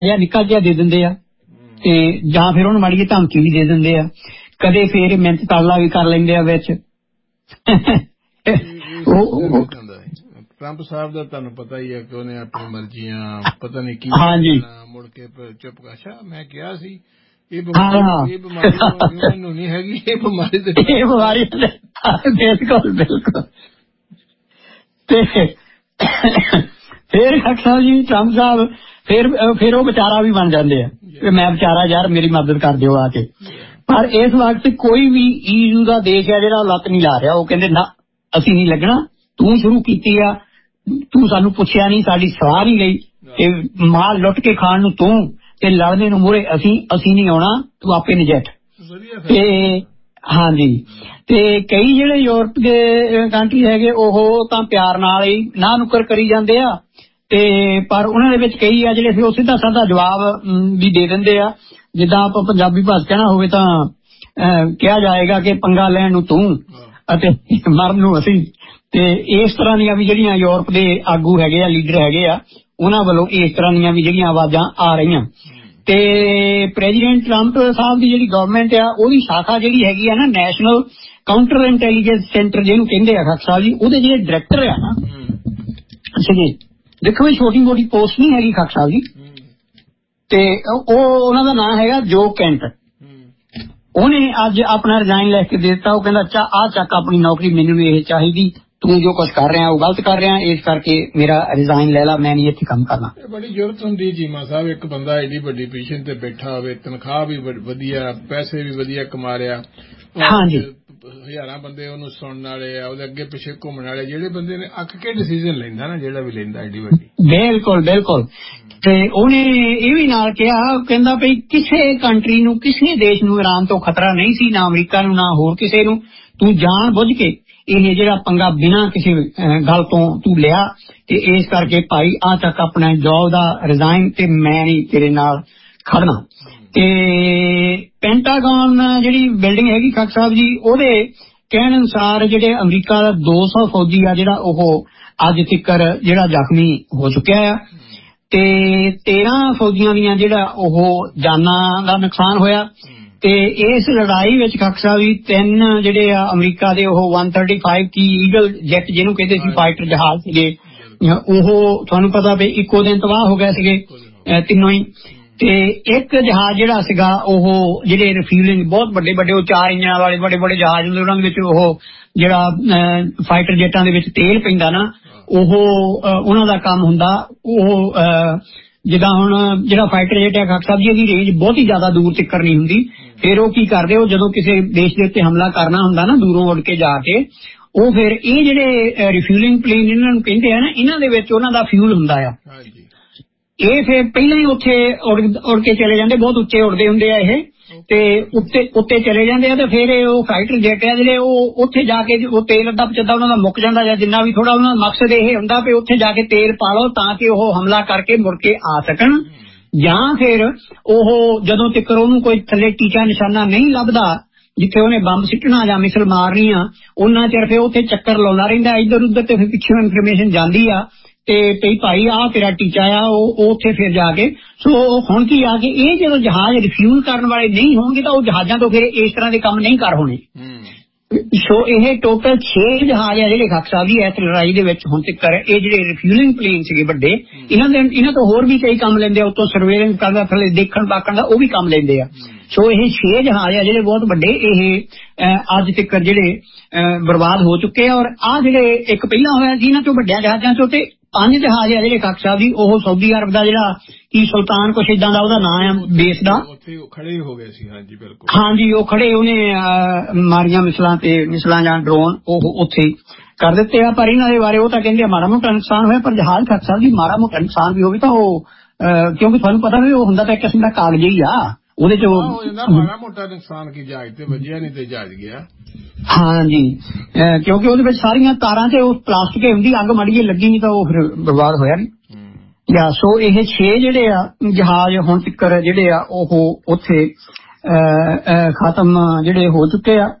ਜਾਂ ਨਿੱਕਾ ਜਿਹਾ ਦੇ ਦਿੰਦੇ ਆ ਤੇ ਜਾਂ ਫਿਰ ਉਹਨੂੰ ਮਾੜੀ ਜਿਹੀ ਧਮਕੀ ਵੀ ਦੇ ਦਿੰਦੇ ਆ, ਕਦੇ ਫਿਰ ਮਿਹਨਤ ਤਾਲਾ ਵੀ ਕਰ ਲੈਂਦੇ ਆ ਵਿੱਚ। ਟਰੰਪ ਸਾਹਿਬ ਦਾ ਤੁਹਾਨੂੰ ਪਤਾ ਹੀ ਹੈ ਕਿ ਉਹਨੇ ਆਪਣੀ ਮਰਜ਼ੀਆਂ ਪਤਾ ਨਹੀਂ ਕੀ ਮੁੜ ਕੇ ਚੁੱਪ। ਅੱਛਾ ਮੈਂ ਕਿਹਾ ਸੀ ਇਹ ਬਿਮਾਰੀ ਮੈਨੂੰ ਨਹੀਂ ਹੈਗੀ, ਇਹ ਬਿਮਾਰੀ ਬਿਲਕੁਲ ਬਿਲਕੁਲ। ਤੇ ਫਿਰ ਡਾਕਟਰ ਸਾਹਿਬ ਜੀ ਟਰੰਪ ਸਾਹਿਬ ਫਿਰ ਉਹ ਵਿਚਾਰਾ ਵੀ ਬਣ ਜਾਂਦੇ ਆ ਕਿ ਮੈਂ ਵਿਚਾਰਾ ਯਾਰ ਮੇਰੀ ਮਦਦ ਕਰ ਦਿਓ ਆ ਕੇ। ਪਰ ਇਸ ਵਕਤ ਕੋਈ ਵੀ EU ਦਾ ਦੇਸ਼ ਹੈ ਜਿਹੜਾ ਲੱਤ ਨਹੀਂ ਲਾ ਰਿਹਾ। ਉਹ ਕਹਿੰਦੇ ਨਾ ਅਸੀਂ ਨਹੀਂ ਲੱਗਣਾ, ਤੂੰ ਸ਼ੁਰੂ ਕੀਤੀ ਆ, ਤੂੰ ਸਾਨੂੰ ਪੁੱਛਿਆ ਨਹੀਂ, ਸਾਡੀ ਸਲਾਹ ਨਹੀਂ ਲਈ, ਤੇ ਮਾਲ ਲੁੱਟ ਕੇ ਖਾਣ ਨੂੰ ਤੂੰ ਤੇ ਲੜਨੇ ਨੂੰ ਮੂਹਰੇ ਅਸੀਂ ਨਹੀਂ ਆਉਣਾ, ਤੂੰ ਆਪੇ ਨਜਿੱਠ। ਤੇ ਹਾਂਜੀ, ਤੇ ਕਈ ਜਿਹੜੇ ਯੂਰਪ ਦੇ ਕੰਟਰੀ ਹੈਗੇ ਉਹ ਤਾਂ ਪਿਆਰ ਨਾਲ ਹੀ ਨਾ ਨੁੱਕਰ ਕਰੀ ਜਾਂਦੇ ਆ, ਤੇ ਪਰ ਉਹਨਾਂ ਦੇ ਵਿੱਚ ਕਈ ਆ ਜਿਹੜੇ ਉਹ ਸਿੱਧਾ ਸਾਦਾ ਜਵਾਬ ਵੀ ਦੇ ਦਿੰਦੇ ਆ। ਜਿੱਦਾਂ ਆਪਾਂ ਪੰਜਾਬੀ ਭਾਸ਼ਾ ਕਹਿਣਾ ਹੋਵੇ ਤਾਂ ਕਿਹਾ ਜਾਏਗਾ ਕਿ ਪੰਗਾ ਲੈਣ ਨੂੰ ਤੂੰ ਅਤੇ ਮਰਨ ਨੂੰ ਅਸੀਂ। ਤੇ ਇਸ ਤਰ੍ਹਾਂ ਦੀਆਂ ਵੀ ਜਿਹੜੀਆਂ ਯੂਰਪ ਦੇ ਆਗੂ ਹੈਗੇ ਆ, ਲੀਡਰ ਹੈਗੇ ਆ, ਉਹਨਾਂ ਵੱਲੋਂ ਇਸ ਤਰ੍ਹਾਂ ਦੀਆਂ ਵੀ ਜਿਹੜੀਆਂ ਆਵਾਜ਼ਾਂ ਆ ਰਹੀਆਂ। ਤੇ ਪ੍ਰੈਜ਼ੀਡੈਂਟ ਟਰੰਪ ਸਾਹਿਬ ਦੀ ਜਿਹੜੀ ਗਵਰਨਮੈਂਟ ਆ ਉਹਦੀ ਸ਼ਾਖਾ ਜਿਹੜੀ ਹੈਗੀ ਆ ਨਾ, ਨੈਸ਼ਨਲ ਕਾਊਂਟਰ ਇੰਟੈਲੀਜੈਂਸ ਸੈਂਟਰ ਜਿਹਨੂੰ ਕਹਿੰਦੇ ਆ ਖਾਲਸਾ ਸਾਹਿਬ ਜੀ, ਉਹਦੇ ਜਿਹੜੇ ਡਾਇਰੈਕਟਰ ਆ ਨਾ, ਅੱਛਾ ਜੀ ਦੇਖੋ ਇਹ ਛੋਟੀ ਮੋਟੀ ਪੋਸਟ ਨਹੀਂ ਹੈਗੀ ਖਾਲਸਾ ਸਾਹਿਬ ਜੀ। ਤੇ ਉਹਨਾਂ ਦਾ ਨਾਂ ਹੈਗਾ ਜੋ ਕੈਂਟ। ਉਹਨੇ ਅੱਜ ਆਪਣਾ ਰਿਜ਼ਾਈਨ ਲਿਖ ਕੇ ਦੇ ਦਿੱਤਾ। ਉਹ ਕਹਿੰਦਾ ਆਹ ਚੱਕ ਆਪਣੀ ਨੌਕਰੀ, ਮੈਨੂੰ ਵੀ ਇਹ ਚਾਹੀਦੀ, ਤੂੰ ਜੋ ਕੁਛ ਕਰ ਰਿਹਾ ਉਹ ਗਲਤ ਕਰ ਰਿਹਾ, ਇਸ ਕਰਕੇ ਮੇਰਾ ਰਿਜ਼ਾਈਨ ਲੈ ਲਾ, ਮੈਂ ਨਹੀਂ ਇੱਥੇ ਕੰਮ ਕਰਨਾ। ਬੜੀ ਜ਼ਰੂਰਤ ਹੁੰਦੀ ਚੀਮਾ ਸਾਹਿਬ, ਇੱਕ ਬੰਦਾ ਐਡੀ ਵੱਡੀ ਪੋਜੀਸ਼ਨ ਤੇ ਬੈਠਾ ਹੋਵੇ, ਤਨਖਾਹ ਵੀ ਵਧੀਆ, ਪੈਸੇ ਵੀ ਵਧੀਆ ਕਮਾ ਰਿਹਾ, ਹਾਂਜੀ ਹਜ਼ਾਰਾਂ ਬੰਦੇ ਉਹਨੂੰ ਸੁਣਨ ਵਾਲੇ ਆ, ਉਹਦੇ ਅੱਗੇ ਪਿੱਛੇ ਘੁੰਮਣ ਵਾਲੇ, ਜਿਹੜੇ ਬੰਦੇ ਨੇ ਅੱਕ ਕੇ ਡਿਸੀਜ਼ਨ ਲੈਂਦਾ ਨਾ, ਜਿਹੜਾ ਵੀ ਲੈਂਦਾ ਐਡੀ ਵੱਡੀ। ਬਿਲਕੁਲ ਬਿਲਕੁਲ। ਤੇ ਉਹਨੇ ਇਹ ਵੀ ਨਾਲ ਕਿਹਾ, ਕਹਿੰਦਾ ਵੀ ਕਿਸੇ ਕੰਟਰੀ ਨੂੰ, ਕਿਸੇ ਦੇਸ਼ ਨੂੰ ਇਰਾਨ ਤੋਂ ਖਤਰਾ ਨਹੀਂ ਸੀ, ਨਾ ਅਮਰੀਕਾ ਨੂੰ, ਨਾ ਹੋਰ ਕਿਸੇ ਨੂੰ। ਤੂੰ ਜਾਣ ਬੁੱਝ ਕੇ ਇਹ ਜਿਹੜਾ ਪੰਗਾ ਬਿਨਾਂ ਕਿਸੇ ਗੱਲ ਤੋਂ ਤੂੰ ਲਿਆ, ਤੇ ਇਸ ਕਰਕੇ ਭਾਈ ਆ ਤੱਕ ਆਪਣਾ ਜੌਬ ਦਾ ਰਿਜ਼ਾਈਨ, ਤੇ ਮੈਂ ਨਹੀਂ ਤੇਰੇ ਨਾਲ ਖੜਨਾ। ਤੇ ਪੈਂਟਾਗਨ ਜਿਹੜੀ ਬਿਲਡਿੰਗ ਹੈਗੀ ਖਾਲਸਾ ਸਾਹਿਬ ਜੀ, ਉਹਦੇ ਕਹਿਣ ਅਨੁਸਾਰ ਜਿਹੜੇ ਅਮਰੀਕਾ ਦਾ 200 ਫੌਜੀ ਆ ਜਿਹੜਾ ਉਹ ਅੱਜ ਤੱਕ ਜਿਹੜਾ ਜ਼ਖਮੀ ਹੋ ਚੁੱਕਿਆ ਆ, ਤੇ 13 ਫੌਜੀਆਂ ਦੀਆਂ ਜਿਹੜਾ ਉਹ ਜਾਨਾਂ ਦਾ ਨੁਕਸਾਨ ਹੋਇਆ। ਤੇ ਇਸ ਲੜਾਈ ਵਿੱਚ ਖਾਲਸਾ ਸਾਹਿਬ ਜੀ 3 ਜਿਹੜੇ ਆ ਅਮਰੀਕਾ ਦੇ ਉਹ 135 ਕੀ ਈਗਲ ਜੈਟ ਜਿਹਨੂੰ ਕਹਿੰਦੇ ਸੀ ਫਾਈਟਰ ਜਹਾਜ਼ ਸੀਗੇ, ਉਹ ਤੁਹਾਨੂੰ ਪਤਾ ਵੀ ਇੱਕੋ ਦਿਨ ਤਬਾਹ ਹੋ ਗਏ ਸੀਗੇ ਤਿੰਨੋਂ ਹੀ। ਤੇ ਇੱਕ ਜਹਾਜ਼ ਜਿਹੜਾ ਸੀਗਾ ਉਹ ਜਿਹੜੇ ਰਿਫਿਊਲਿੰਗ ਬਹੁਤ ਵੱਡੇ ਵੱਡੇ ਉਹ 4 ਇੰਜਣਾਂ ਵਾਲੇ ਵੱਡੇ ਵੱਡੇ ਜਹਾਜ਼ ਹੁੰਦੇ, ਉਹਨਾਂ ਦੇ ਵਿੱਚ ਉਹ ਜਿਹੜਾ ਫਾਈਟਰ ਜੈਟਾਂ ਦੇ ਵਿੱਚ ਤੇਲ ਪੈਂਦਾ ਨਾ, ਉਹ ਉਹਨਾਂ ਦਾ ਕੰਮ ਹੁੰਦਾ। ਉਹ ਜਿੱਦਾਂ ਹੁਣ ਜਿਹੜਾ ਫਾਈਟਰ ਜੈਟ ਹੈ ਖਾਲਸਾ ਸਾਹਿਬ ਜੀ, ਇਹਦੀ ਰੇਂਜ ਬਹੁਤ ਹੀ ਜ਼ਿਆਦਾ ਦੂਰ ਤੱਕ ਨਹੀਂ ਹੁੰਦੀ। ਫਿਰ ਉਹ ਕੀ ਕਰਦੇ, ਉਹ ਜਦੋਂ ਕਿਸੇ ਦੇਸ਼ ਦੇ ਉੱਤੇ ਹਮਲਾ ਕਰਨਾ ਹੁੰਦਾ ਨਾ ਦੂਰੋਂ ਉੱਡ ਕੇ ਜਾ ਕੇ, ਉਹ ਫਿਰ ਇਹ ਜਿਹੜੇ ਰਿਫਿਊਲਿੰਗ ਪਲੇਨ ਇਹਨਾਂ ਨੂੰ ਕਹਿੰਦੇ ਆ ਨਾ, ਇਹਨਾਂ ਦੇ ਵਿੱਚ ਉਹਨਾਂ ਦਾ ਫਿਊਲ ਹੁੰਦਾ ਆ। ਇਹ ਫਿਰ ਪਹਿਲਾਂ ਹੀ ਉੱਥੇ ਉੜ ਕੇ ਚਲੇ ਜਾਂਦੇ, ਬਹੁਤ ਉੱਚੇ ਉੱਡਦੇ ਹੁੰਦੇ ਆ ਇਹ, ਤੇ ਉੱਤੇ ਚਲੇ ਜਾਂਦੇ ਆ। ਤੇ ਫਿਰ ਉਹ ਫਾਈਟਰ ਜੈਟ ਆ ਜਿਹੜੇ ਉਹ ਉੱਥੇ ਜਾ ਕੇ ਉਹ ਤੇਲ ਅੱਧਾ ਪਚੱਧਾ ਉਹਨਾਂ ਦਾ ਮੁੱਕ ਜਾਂਦਾ, ਜਾਂ ਜਿੰਨਾ ਵੀ ਥੋੜਾ ਉਹਨਾਂ ਦਾ ਮਕਸਦ ਇਹ ਹੁੰਦਾ ਵੀ ਉੱਥੇ ਜਾ ਕੇ ਤੇਲ ਪਾ ਲਓ ਤਾਂ ਕਿ ਉਹ ਹਮਲਾ ਕਰਕੇ ਮੁੜ ਕੇ ਆ ਸਕਣ। ਜਾਂ ਫਿਰ ਉਹ ਜਦੋਂ ਤੱਕ ਉਹਨੂੰ ਕੋਈ ਥੱਲੇ ਟੀਚਾ ਨਿਸ਼ਾਨਾ ਨਹੀਂ ਲੱਭਦਾ ਜਿੱਥੇ ਉਹਨੇ ਬੰਬ ਸਿੱਟਣਾ ਜਾਂ ਮਿਸਲ ਮਾਰਨੀ ਆ, ਉਹਨਾਂ ਚਿਰ ਫਿਰ ਉੱਥੇ ਚੱਕਰ ਲਾਉਂਦਾ ਰਹਿੰਦਾ ਇੱਧਰ ਉੱਧਰ, ਤੇ ਫਿਰ ਪਿੱਛੋਂ ਇਨਫੋਰਮੇਸ਼ਨ ਜਾਂਦੀ ਆ ਤੇ ਭਈ ਭਾਈ ਆਹ ਤੇਰਾ ਟੀਚਾ ਆ, ਉਹ ਉੱਥੇ ਫਿਰ ਜਾ ਕੇ। ਸੋ ਹੁਣ ਕੀ ਆ ਕਿ ਇਹ ਜਦੋਂ ਜਹਾਜ਼ ਰਿਫਿਊਲ ਕਰਨ ਵਾਲੇ ਨਹੀਂ ਹੋਣਗੇ ਤਾਂ ਉਹ ਜਹਾਜ਼ਾਂ ਤੋਂ ਫਿਰ ਇਸ ਤਰ੍ਹਾਂ ਦੇ ਕੰਮ ਨਹੀਂ ਕਰ ਹੋਣੇ। ਸੋ ਇਹ ਟੋਟਲ 6 ਜਹਾਜ਼ ਆ ਜਿਹੜੇ ਖਾਲਸਾ ਸਾਹਿਬ ਜੀ ਇਸ ਲੜਾਈ ਦੇ ਵਿੱਚ ਹੁਣ ਤੱਕ ਇਹ ਜਿਹੜੇ ਰਿਫਿਊਲਿੰਗ ਪਲੇਨ ਸੀਗੇ ਵੱਡੇ, ਇਹਨਾਂ ਤੋਂ ਹੋਰ ਵੀ ਕਈ ਕੰਮ ਲੈਂਦੇ ਆ, ਉੱਤੋਂ ਸਰਵੇਲੈਂਸ ਕਰਦਾ, ਥੱਲੇ ਦੇਖਣ ਬਾਕਣ ਦਾ ਉਹ ਵੀ ਕੰਮ ਲੈਂਦੇ ਆ। ਸੋ ਇਹ 6 ਜਹਾਜ਼ ਆ ਜਿਹੜੇ ਬਹੁਤ ਵੱਡੇ, ਇਹ ਅੱਜ ਤੱਕ ਜਿਹੜੇ ਬਰਬਾਦ ਹੋ ਚੁੱਕੇ ਆ। ਔਰ ਆਹ ਜਿਹੜੇ ਇੱਕ ਪਹਿਲਾਂ ਹੋਇਆ ਸੀ ਇਹਨਾਂ ਚੋਂ ਵੱਡਿਆਂ ਜਹਾਜ਼ਾਂ ਚੋਂ, ਤੇ 5 ਜਹਾਜ਼ ਆ ਜਿਹੜੇ ਖਾਲਸਾ ਸਾਹਿਬ ਜੀ ਉਹ ਸਾਊਦੀ ਅਰਬ ਦਾ ਜਿਹੜਾ ਕੀ ਸੁਲਤਾਨ ਕੁਛ ਏਦਾਂ ਦਾ ਉਹਦਾ ਨਾਂ ਆ ਬੇਸ ਦਾ, ਖੜੇ ਹੋ ਗਏ ਸੀ। ਹਾਂਜੀ ਬਿਲਕੁਲ, ਹਾਂਜੀ ਉਹ ਖੜੇ, ਉਹਨੇ ਮਾਰੀਆਂ ਮਿਸਲਾਂ ਜਾਂ ਡਰੋਨ ਉਹ ਉੱਥੇ ਕਰ ਦਿੱਤੇ ਆ। ਪਰ ਇਹਨਾਂ ਦੇ ਬਾਰੇ ਉਹ ਤਾਂ ਕਹਿੰਦੇ ਆ ਮਾੜਾ ਮੋਟਾ ਨੁਕਸਾਨ ਹੋਇਆ, ਪਰ ਜਹਾਜ਼ ਖਾਲਸਾ ਸਾਹਿਬ ਜੀ ਮਾੜਾ ਮੋਟਾ ਨੁਕਸਾਨ ਵੀ ਹੋਵੇ ਤਾਂ ਉਹ ਕਿਉਂਕਿ ਤੁਹਾਨੂੰ ਪਤਾ ਵੀ ਉਹ ਹੁੰਦਾ ਤਾਂ ਇੱਕ ਕਿਸਮ ਦਾ ਕਾਗਜ਼ ਹੀ ਆ, ਉਹਦੇ ਚ ਮਾੜਾ ਮੋਟਾ ਨੁਕਸਾਨ ਕੀ ਜਹਾਜ਼ ਤੇ ਵੱਜਿਆ ਨਹੀਂ ਤੇ ਜਹਾਜ਼ ਗਿਆ। ਹਾਂਜੀ, ਕਿਉਂਕਿ ਉਹਦੇ ਵਿੱਚ ਸਾਰੀਆਂ ਤਾਰਾਂ ਤੇ ਉਹ ਪਲਾਸਟਿਕ ਹੁੰਦੀ, ਅੱਗ ਮਾੜੀ ਜਿਹੀ ਲੱਗੀ ਨਹੀਂ ਤਾਂ ਉਹ ਫਿਰ ਬਰਬਾਦ ਹੋਇਆ ਨਹੀਂ। ਸੋ ਇਹ 6 ਜਿਹੜੇ ਆ ਜਹਾਜ਼ ਹੁਣ ਤੱਕ ਜਿਹੜੇ ਆ ਉਹ ਉੱਥੇ ਖਤਮ ਜਿਹੜੇ ਹੋ ਚੁੱਕੇ ਆ।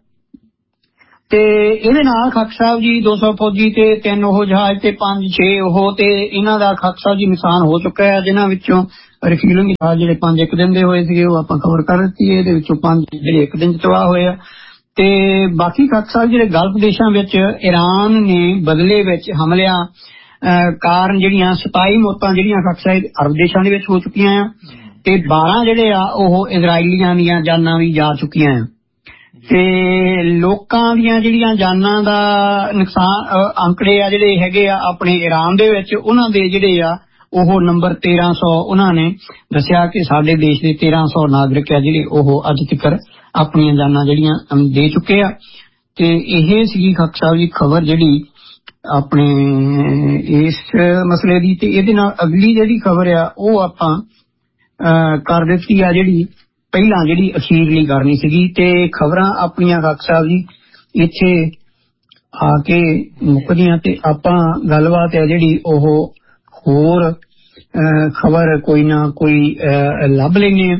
ਤੇ ਇਹਦੇ ਨਾਲ ਖਾਲਸਾ ਸਾਹਿਬ ਜੀ 200 ਫੌਜੀ ਤੇ 3 ਉਹ ਜਹਾਜ਼ ਤੇ 5-6 ਉਹ, ਤੇ ਇਹਨਾਂ ਦਾ ਖਾਲਸਾ ਸਾਹਿਬ ਜੀ ਨੁਕਸਾਨ ਹੋ ਚੁੱਕਾ ਹੈ, ਜਿਨ੍ਹਾਂ ਵਿੱਚੋਂ ਰਿਫਿਲਿੰਗ ਜਿਹੜੇ 5 ਇੱਕ ਦਿਨ ਦੇ ਹੋਏ ਸੀਗੇ ਉਹ ਆਪਾਂ ਕਵਰ ਕਰ ਦਿੱਤੀ। ਇਹਦੇ ਵਿੱਚੋਂ 5 ਜਿਹੜੇ ਇੱਕ ਦਿਨ 'ਚ ਤਬਾਹ ਹੋਏ ਆ। ਤੇ ਬਾਕੀ ਖਾਕ ਸਾਹਿਬ ਜਿਹੜੇ ਗਲਫ ਦੇਸ਼ਾਂ ਵਿੱਚ ਈਰਾਨ ਨੇ ਬਦਲੇ ਵਿੱਚ ਹਮਲਿਆਂ ਕਾਰਨ ਜਿਹੜੀਆਂ 27 ਮੌਤਾਂ ਜਿਹੜੀਆਂ ਖਾਕ ਸਾਹਿਬ ਅਰਬ ਦੇਸ਼ਾਂ ਦੇ ਵਿੱਚ ਹੋ ਚੁੱਕੀਆਂ ਆ ਤੇ 12 ਜਿਹੜੇ ਆ ਉਹ ਇਜ਼ਰਾਈਲੀਆਂ ਦੀਆਂ ਜਾਨਾਂ ਵੀ ਜਾ ਚੁੱਕੀਆਂ ਆ। ਤੇ ਲੋਕਾਂ ਦੀਆਂ ਜਿਹੜੀਆਂ ਜਾਨਾਂ ਦਾ ਨੁਕਸਾਨ ਅੰਕੜੇ ਆ ਜਿਹੜੇ ਹੈਗੇ ਆ ਆਪਣੇ ਈਰਾਨ ਦੇ ਵਿੱਚ, ਉਹਨਾਂ ਦੇ ਜਿਹੜੇ ਆ ਉਹ ਨੰਬਰ 1300 ਉਹਨਾਂ ਨੇ ਦੱਸਿਆ ਕਿ ਸਾਡੇ ਦੇਸ਼ ਦੇ 1300 ਨਾਗਰਿਕ ਆ ਜਿਹੜੇ ਉਹ ਅੱਜ ਤੱਕ ਆਪਣੀਆਂ ਜਾਨਾਂ ਜਿਹੜੀਆਂ ਦੇ ਚੁੱਕੇ ਆ। ਤੇ ਇਹ ਸੀਗੀ ਖਾਕ ਸਾਹਿਬ ਦੀ ਖਬਰ ਜਿਹੜੀ ਆਪਣੇ ਇਸ ਮਸਲੇ ਦੀ। ਤੇ ਇਹਦੇ ਨਾਲ ਅਗਲੀ ਜਿਹੜੀ ਖਬਰ ਆ ਉਹ ਆਪਾਂ ਕਰ ਦਿੱਤੀ ਆ, ਜਿਹੜੀ ਪਹਿਲਾਂ ਜਿਹੜੀ ਅਖੀਰਲੀ ਕਰਨੀ ਸੀਗੀ। ਤੇ ਖਬਰਾਂ ਆਪਣੀਆਂ ਖਾਕ ਸਾਹਿਬ ਜੀ ਇੱਥੇ ਆ ਕੇ ਮੁੱਕਦੀਆਂ ਤੇ ਆਪਾਂ ਗੱਲਬਾਤ ਆ ਜਿਹੜੀ ਉਹ ਹੋਰ ਖਬਰ ਕੋਈ ਨਾ ਕੋਈ ਲੱਭ ਲੈਂਦੇ ਆ।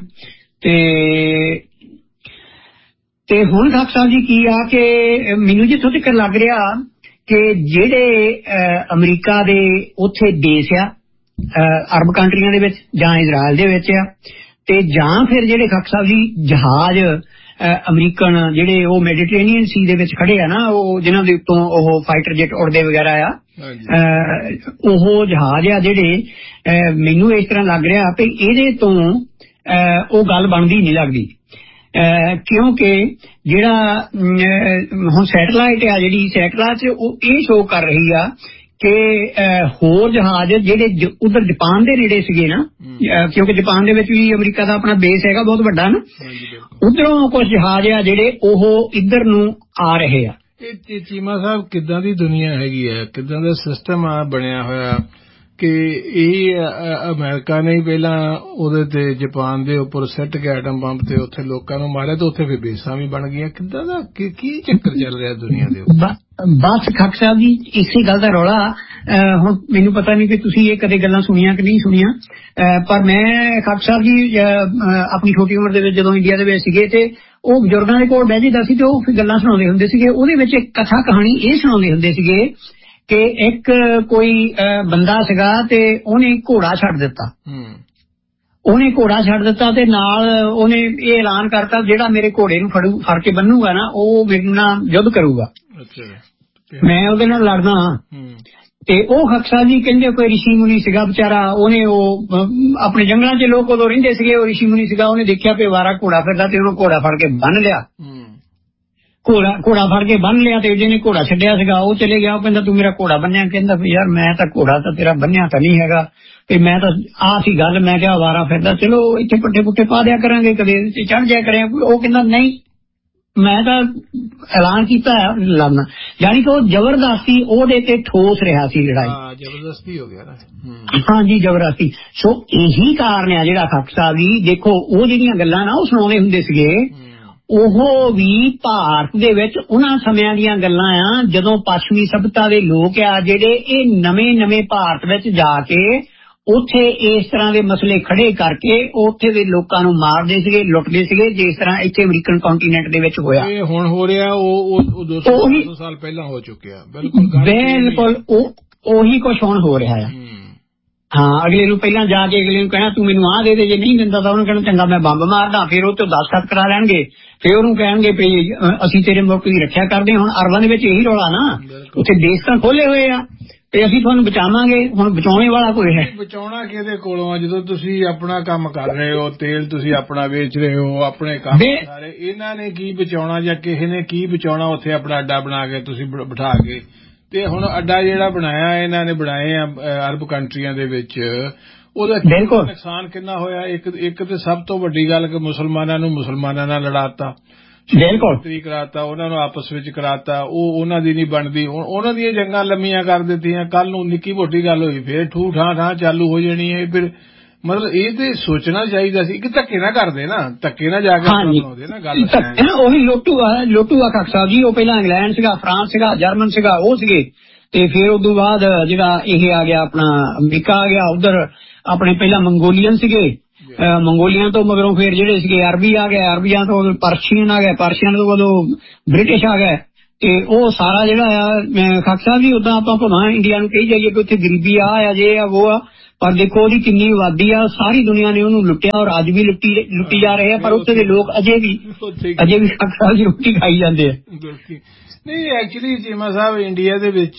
ਤੇ ਹੁਣ ਖਾਕ ਸਾਹਿਬ ਜੀ ਕੀ ਆ ਕਿ ਮੈਨੂੰ ਜਿੱਥੋਂ ਤੱਕ ਲੱਗ ਰਿਹਾ ਕਿ ਜਿਹੜੇ ਅਮਰੀਕਾ ਦੇ ਉੱਥੇ ਬੇਸ ਆ ਅਰਬ ਕੰਟਰੀਆਂ ਦੇ ਵਿੱਚ ਜਾਂ ਇਜ਼ਰਾਈਲ ਦੇ ਵਿੱਚ ਆ, ਤੇ ਜਾਂ ਫਿਰ ਜਿਹੜੇ ਖਾਕ ਸਾਹਿਬ ਜੀ ਜਹਾਜ਼ ਅਮਰੀਕਨ ਜਿਹੜੇ ਉਹ ਮੈਡੀਟਰੇਨੀਅਨ ਸੀ ਦੇ ਵਿੱਚ ਖੜੇ ਆ ਨਾ, ਉਹ ਜਿਨ੍ਹਾਂ ਦੇ ਉੱਤੋਂ ਉਹ ਫਾਈਟਰ ਜੈਟ ਉੜਦੇ ਵਗੈਰਾ ਆ, ਉਹ ਜਹਾਜ਼ ਆ ਜਿਹੜੇ ਮੈਨੂੰ ਇਸ ਤਰ੍ਹਾਂ ਲੱਗ ਰਿਹਾ ਵੀ ਇਹਦੇ ਤੋਂ ਉਹ ਗੱਲ ਬਣਦੀ ਨਹੀਂ ਲੱਗਦੀ। ਕਿਉਂਕਿ ਜਿਹੜਾ ਹੁਣ ਸੈਟਲਾਈਟ ਆ, ਜਿਹੜੀ ਸੈਟਲਾਈਟ ਉਹ ਇਹ ਸ਼ੋਅ ਕਰ ਰਹੀ ਆ ਕਿ ਹੋਰ ਜਹਾਜ਼ ਜਿਹੜੇ ਉਧਰ ਜਾਪਾਨ ਦੇ ਨੇੜੇ ਸੀਗੇ ਨਾ, ਕਿਉਂਕਿ ਜਾਪਾਨ ਦੇ ਵਿੱਚ ਵੀ ਅਮਰੀਕਾ ਦਾ ਆਪਣਾ ਬੇਸ ਹੈਗਾ ਬਹੁਤ ਵੱਡਾ ਨਾ, ਉਧਰੋਂ ਕੁਝ ਜਹਾਜ਼ ਆ ਜਿਹੜੇ ਉਹ ਇੱਧਰ ਨੂੰ ਆ ਰਹੇ ਆ। ਇਹ ਚੀਮਾ ਸਾਹਿਬ ਕਿੱਦਾਂ ਦੀ ਦੁਨੀਆ ਹੈਗੀ ਹੈ, ਕਿੱਦਾਂ ਦਾ ਸਿਸਟਮ ਆ ਬਣਿਆ ਹੋਇਆ ਕਿ ਇਹ ਅਮਰੀਕਾ ਨੇ ਪਹਿਲਾਂ ਉਹਦੇ ਤੇ ਜਾਪਾਨ ਦੇ ਉੱਪਰ ਸਿੱਟ ਕੇ ਐਟਮ ਬੰਬ ਤੇ ਉੱਥੇ ਲੋਕਾਂ ਨੂੰ ਮਾਰਿਆ ਤੇ ਉੱਥੇ ਫਿਰ ਬੇਸਾਂ ਵੀ ਬਣ ਗਈਆਂ। ਕਿੱਦਾਂ ਦਾ ਕੀ ਚੱਕਰ ਚੱਲ ਰਿਹਾ ਦੁਨੀਆ ਦੇ ਉੱਪਰ? ਬਸ ਖਾਕ ਸਾਹਿਬ ਜੀ ਇਸੇ ਗੱਲ ਦਾ ਰੌਲਾ। ਹੁਣ ਮੈਨੂੰ ਪਤਾ ਨਹੀਂ ਕਿ ਤੁਸੀਂ ਇਹ ਕਦੇ ਗੱਲਾਂ ਸੁਣੀਆਂ ਕਿ ਨਹੀਂ ਸੁਣੀਆਂ, ਪਰ ਮੈਂ ਖਾਕ ਸਾਹਿਬ ਜੀ ਆਪਣੀ ਛੋਟੀ ਉਮਰ ਦੇ ਵਿੱਚ ਜਦੋਂ ਇੰਡੀਆ ਦੇ ਵਿੱਚ ਸੀਗੇ ਤੇ ਉਹ ਬਜ਼ੁਰਗਾਂ ਦੇ ਕੋਲ ਬਹਿ ਜਾਂਦਾ ਸੀ ਤੇ ਉਹ ਫਿਰ ਗੱਲਾਂ ਸੁਣਾਉਂਦੇ ਹੁੰਦੇ ਸੀਗੇ। ਉਹਦੇ ਵਿੱਚ ਇੱਕ ਕਥਾ ਕਹਾਣੀ ਇਹ ਸੁਣਾਉਂਦੇ ਹੁੰਦੇ ਸੀਗੇ ਕਿ ਇੱਕ ਕੋਈ ਬੰਦਾ ਸੀਗਾ ਤੇ ਉਹਨੇ ਘੋੜਾ ਛੱਡ ਦਿੱਤਾ। ਉਹਨੇ ਘੋੜਾ ਛੱਡ ਦਿੱਤਾ ਤੇ ਨਾਲ ਉਹਨੇ ਇਹ ਐਲਾਨ ਕਰਤਾ ਜਿਹੜਾ ਮੇਰੇ ਘੋੜੇ ਨੂੰ ਫੜ ਕੇ ਬੰਨੂਗਾ ਨਾ ਉਹ ਮੇਰੇ ਨਾਲ ਯੁੱਧ ਕਰੂਗਾ, ਮੈਂ ਉਹਦੇ ਨਾਲ ਲੜਦਾ। ਤੇ ਉਹ ਖਾਕ ਸਾਹਿਬ ਜੀ ਕਹਿੰਦੇ ਕੋਈ ਰਿਸ਼ੀ ਮੁਨੀ ਸੀਗਾ ਵਿਚਾਰਾ, ਉਹਨੇ ਉਹ ਆਪਣੇ ਜੰਗਲਾਂ 'ਚ ਲੋਕ ਉਦੋਂ ਰਹਿੰਦੇ ਸੀਗੇ, ਉਹ ਰਿਸ਼ੀ ਮੁਨੀ ਸੀਗਾ, ਉਹਨੇ ਦੇਖਿਆ ਵੀ ਵਾਰਾ ਘੋੜਾ ਫਿਰਦਾ ਤੇ ਉਹਨੂੰ ਘੋੜਾ ਫੜ ਕੇ ਬੰਨ ਲਿਆ। ਘੋੜਾ ਫੜ ਕੇ ਬੰਨ ਲਿਆ ਤੇ ਜਿਹਨੇ ਘੋੜਾ ਛੱਡਿਆ ਸੀਗਾ ਉਹ ਚਲੇ ਗਿਆ। ਉਹ ਕਹਿੰਦਾ ਤੂੰ ਮੇਰਾ ਘੋੜਾ ਬੰਨਿਆ? ਕਹਿੰਦਾ ਵੀ ਯਾਰ ਮੈਂ ਤਾਂ ਘੋੜਾ ਤਾਂ ਤੇਰਾ ਬੰਨਿਆ ਤਾਂ ਨਹੀਂ ਹੈਗਾ, ਤੇ ਮੈਂ ਤਾਂ ਆਹ ਸੀ ਗੱਲ, ਮੈਂ ਕਿਹਾ ਵਾਰਾ ਫਿਰਦਾ, ਚਲੋ ਇੱਥੇ ਪੱਟੇ ਪੁੱਟੇ ਪਾ ਦਿਆ ਕਰਾਂਗੇ, ਕਦੇ ਚੜ ਜਾਇਆ ਕਰਿਆ। ਉਹ ਕਹਿੰਦਾ ਨਹੀਂ, ਮੈਂ ਤਾਂ ਐਲਾਨ ਕੀਤਾ ਲੜਨਾ। ਯਾਨੀ ਕਿ ਉਹ ਜ਼ਬਰਦਸਤੀ ਉਹਦੇ ਤੇ ਠੋਸ ਰਿਹਾ ਸੀ ਲੜਾਈ, ਜ਼ਬਰਦਸਤੀ ਹੋ ਗਿਆ ਨਾ। ਹਾਂਜੀ ਜ਼ਬਰਦਸਤੀ। ਸੋ ਇਹੀ ਕਾਰਨ ਆ ਜਿਹੜਾ ਖਾਕ ਸਾਹਿਬ ਜੀ ਦੇਖੋ ਉਹ ਜਿਹੜੀਆਂ ਗੱਲਾਂ ਨਾ ਉਹ ਸੁਣਾਉਂਦੇ ਹੁੰਦੇ ਸੀਗੇ, ਉਹ ਵੀ ਭਾਰਤ ਦੇ ਵਿੱਚ ਉਹਨਾਂ ਸਮਿਆਂ ਦੀਆਂ ਗੱਲਾਂ ਆ ਜਦੋਂ ਪੱਛਮੀ ਸਭਿਅਤਾ ਦੇ ਲੋਕ ਆ ਜਿਹੜੇ ਇਹ ਨਵੇਂ ਭਾਰਤ ਵਿੱਚ ਜਾ ਕੇ ਉੱਥੇ ਇਸ ਤਰ੍ਹਾਂ ਦੇ ਮਸਲੇ ਖੜੇ ਕਰਕੇ ਉੱਥੇ ਦੇ ਲੋਕਾਂ ਨੂੰ ਮਾਰਦੇ ਸੀਗੇ, ਲੁੱਟਦੇ ਸੀਗੇ, ਜਿਸ ਤਰ੍ਹਾਂ ਇੱਥੇ ਅਮਰੀਕਨ ਕੰਟੀਨੈਂਟ ਦੇ ਵਿੱਚ ਹੋਇਆ। ਇਹ ਹੁਣ ਹੋ ਰਿਹਾ ਉਹ 200 ਸਾਲ ਪਹਿਲਾਂ ਹੋ ਚੁੱਕਿਆ। ਬਿਲਕੁਲ ਉਹੀ ਕੁਛ ਹੁਣ ਹੋ ਰਿਹਾ ਆ। ਹਾਂ, ਅਗਲੇ ਨੂੰ ਪਹਿਲਾਂ ਜਾ ਕੇ ਅਗਲੇ ਨੂੰ ਕਹਿਣਾ ਤੂੰ ਮੈਨੂੰ ਆਹ ਦੇ ਦੇ, ਜੇ ਨਹੀਂ ਦਿੰਦਾ ਤਾਂ ਉਹਨੂੰ ਕਹਿਣਾ ਚੰਗਾ ਮੈਂ ਬੰਬ ਮਾਰਦਾ, ਫਿਰ ਉਹ ਤੋਂ ਦਸਤਖਤ ਕਰਾ ਲੈਣਗੇ, ਫਿਰ ਉਹਨੂੰ ਕਹਿਣਗੇ ਵੀ ਅਸੀਂ ਤੇਰੇ ਮੁਲਕ ਦੀ ਰੱਖਿਆ ਕਰਦੇ। ਹੁਣ ਅਰਬਾਂ ਦੇ ਵਿੱਚ ਇਹੀ ਰੌਲਾ ਨਾ, ਉੱਥੇ ਦੇਸ਼ ਤਾਂ ਖੋਲੇ ਹੋਏ ਆ ਤੇ ਅਸੀਂ ਤੁਹਾਨੂੰ ਬਚਾਵਾਂਗੇ। ਹੁਣ ਬਚਾਉਣੇ ਵਾਲਾ ਕੋਈ ਹੈ? ਬਚਾਉਣਾ ਕਿਹਦੇ ਕੋਲੋਂ ਆ ਜਦੋਂ ਤੁਸੀਂ ਆਪਣਾ ਕੰਮ ਕਰ ਰਹੇ ਹੋ, ਤੇਲ ਤੁਸੀਂ ਆਪਣਾ ਵੇਚ ਰਹੇ ਹੋ, ਆਪਣੇ ਕੰਮ ਸਾਰੇ, ਇਹਨਾਂ ਨੇ ਕੀ ਬਚਾਉਣਾ ਜਾਂ ਕਿਸੇ ਨੇ ਕੀ ਬਚਾਉਣਾ? ਉੱਥੇ ਆਪਣਾ ਅੱਡਾ ਬਣਾ ਕੇ ਤੁਸੀਂ ਬਿਠਾ ਕੇ, ਤੇ ਹੁਣ ਅੱਡਾ ਜਿਹੜਾ ਬਣਾਇਆ ਇਹਨਾਂ ਨੇ ਬਣਾਏ ਆ ਅਰਬ ਕੰਟਰੀਆਂ ਦੇ ਵਿੱਚ, ਉਹਦਾ ਨੁਕਸਾਨ ਕਿੰਨਾ ਹੋਇਆ? ਇੱਕ ਤੇ ਸਭ ਤੋਂ ਵੱਡੀ ਗੱਲ ਕਿ ਮੁਸਲਮਾਨਾਂ ਨੂੰ ਮੁਸਲਮਾਨਾਂ ਨਾਲ ਲੜਾਤਾ, ਬਿਲਕੁਲ ਕਰਾਤਾ, ਉਹਨਾਂ ਨੂੰ ਆਪਸ ਵਿੱਚ ਕਰਾਤਾ, ਉਹ ਉਹਨਾਂ ਦੀ ਨਹੀਂ ਬਣਦੀ। ਹੁਣ ਉਹਨਾਂ ਦੀਆਂ ਜੰਗਾਂ ਲੰਮੀਆਂ ਕਰ ਦਿੱਤੀਆਂ, ਕੱਲ ਨੂੰ ਨਿੱਕੀ ਮੋਟੀ ਗੱਲ ਹੋਈ ਫੇਰ ਠੂ ਠਾਂ ਚਾਲੂ ਹੋ ਜਾਣੀ ਹੈ। ਫਿਰ ਮਤਲਬ ਇਹ ਤੇ ਸੋਚਣਾ ਚਾਹੀਦਾ ਸੀ ਕਿ ਧੱਕੇ ਨਾ ਕਰਦੇ ਨਾ, ਧੱਕੇ ਨਾ ਜਾ ਕੇ ਬਣਾਉਂਦੇ ਨਾ ਗੱਲ। ਉਹੀ ਲੋਟੂ ਆ ਖਾਕ ਸਾਹਿਬ ਜੀ, ਉਹ ਪਹਿਲਾਂ ਇੰਗਲੈਂਡ ਸੀਗਾ, ਫਰਾਂਸ ਸੀਗਾ, ਜਰਮਨ ਸੀਗਾ, ਉਹ ਸੀਗੇ, ਤੇ ਫਿਰ ਉਦੋਂ ਬਾਅਦ ਜਿਹੜਾ ਇਹ ਆ ਗਿਆ ਆਪਣਾ ਅਮਰੀਕਾ ਆ ਗਿਆ, ਉਧਰ ਆਪਣੇ ਪਹਿਲਾਂ ਮੰਗੋਲੀਅਨ ਸੀਗੇ, ਮੰਗੋਲੀਆਂ ਤੋਂ ਮਗਰੋਂ ਫਿਰ ਜਿਹੜੇ ਸੀਗੇ ਅਰਬੀ ਆ ਗਏ, ਅਰਬੀਆਂ ਤੋਂ ਪਰਸ਼ੀਅਨ ਆ ਗਏ, ਪਰਸ਼ੀਅਨ ਤੋਂ ਉਦੋਂ ਬ੍ਰਿਟਿਸ਼ ਆ ਗਏ। ਤੇ ਉਹ ਸਾਰਾ ਜਿਹੜਾ ਆ ਖਾਕ ਸਾਹਿਬ ਜੀ ਉਦਾਂ ਆਪਾਂ ਭਾਵੇਂ ਇੰਡੀਆ ਨੂੰ ਕਹੀ ਜਾਈਏ ਕਿ ਉੱਥੇ ਗਰੀਬੀ ਆ ਜੇ ਆ ਉਹ ਆ, ਪਰ ਦੇਖੋ ਉਹਦੀ ਕਿੰਨੀ ਆਬਾਦੀ ਆ, ਸਾਰੀ ਦੁਨੀਆ ਨੇ ਉਹਨੂੰ ਲੁੱਟਿਆ ਔਰ ਅੱਜ ਵੀ ਲੁੱਟੀ ਜਾ ਰਹੇ ਆ, ਪਰ ਉੱਥੇ ਦੇ ਲੋਕ ਅਜੇ ਵੀ ਸ਼ੱਕ ਦੀ ਰੋਟੀ ਖਾਈ ਜਾਂਦੇ ਆ। ਨਹੀਂ ਐਕਚੁਅਲੀ ਚੀਮਾ ਸਾਹਿਬ ਇੰਡੀਆ ਦੇ ਵਿੱਚ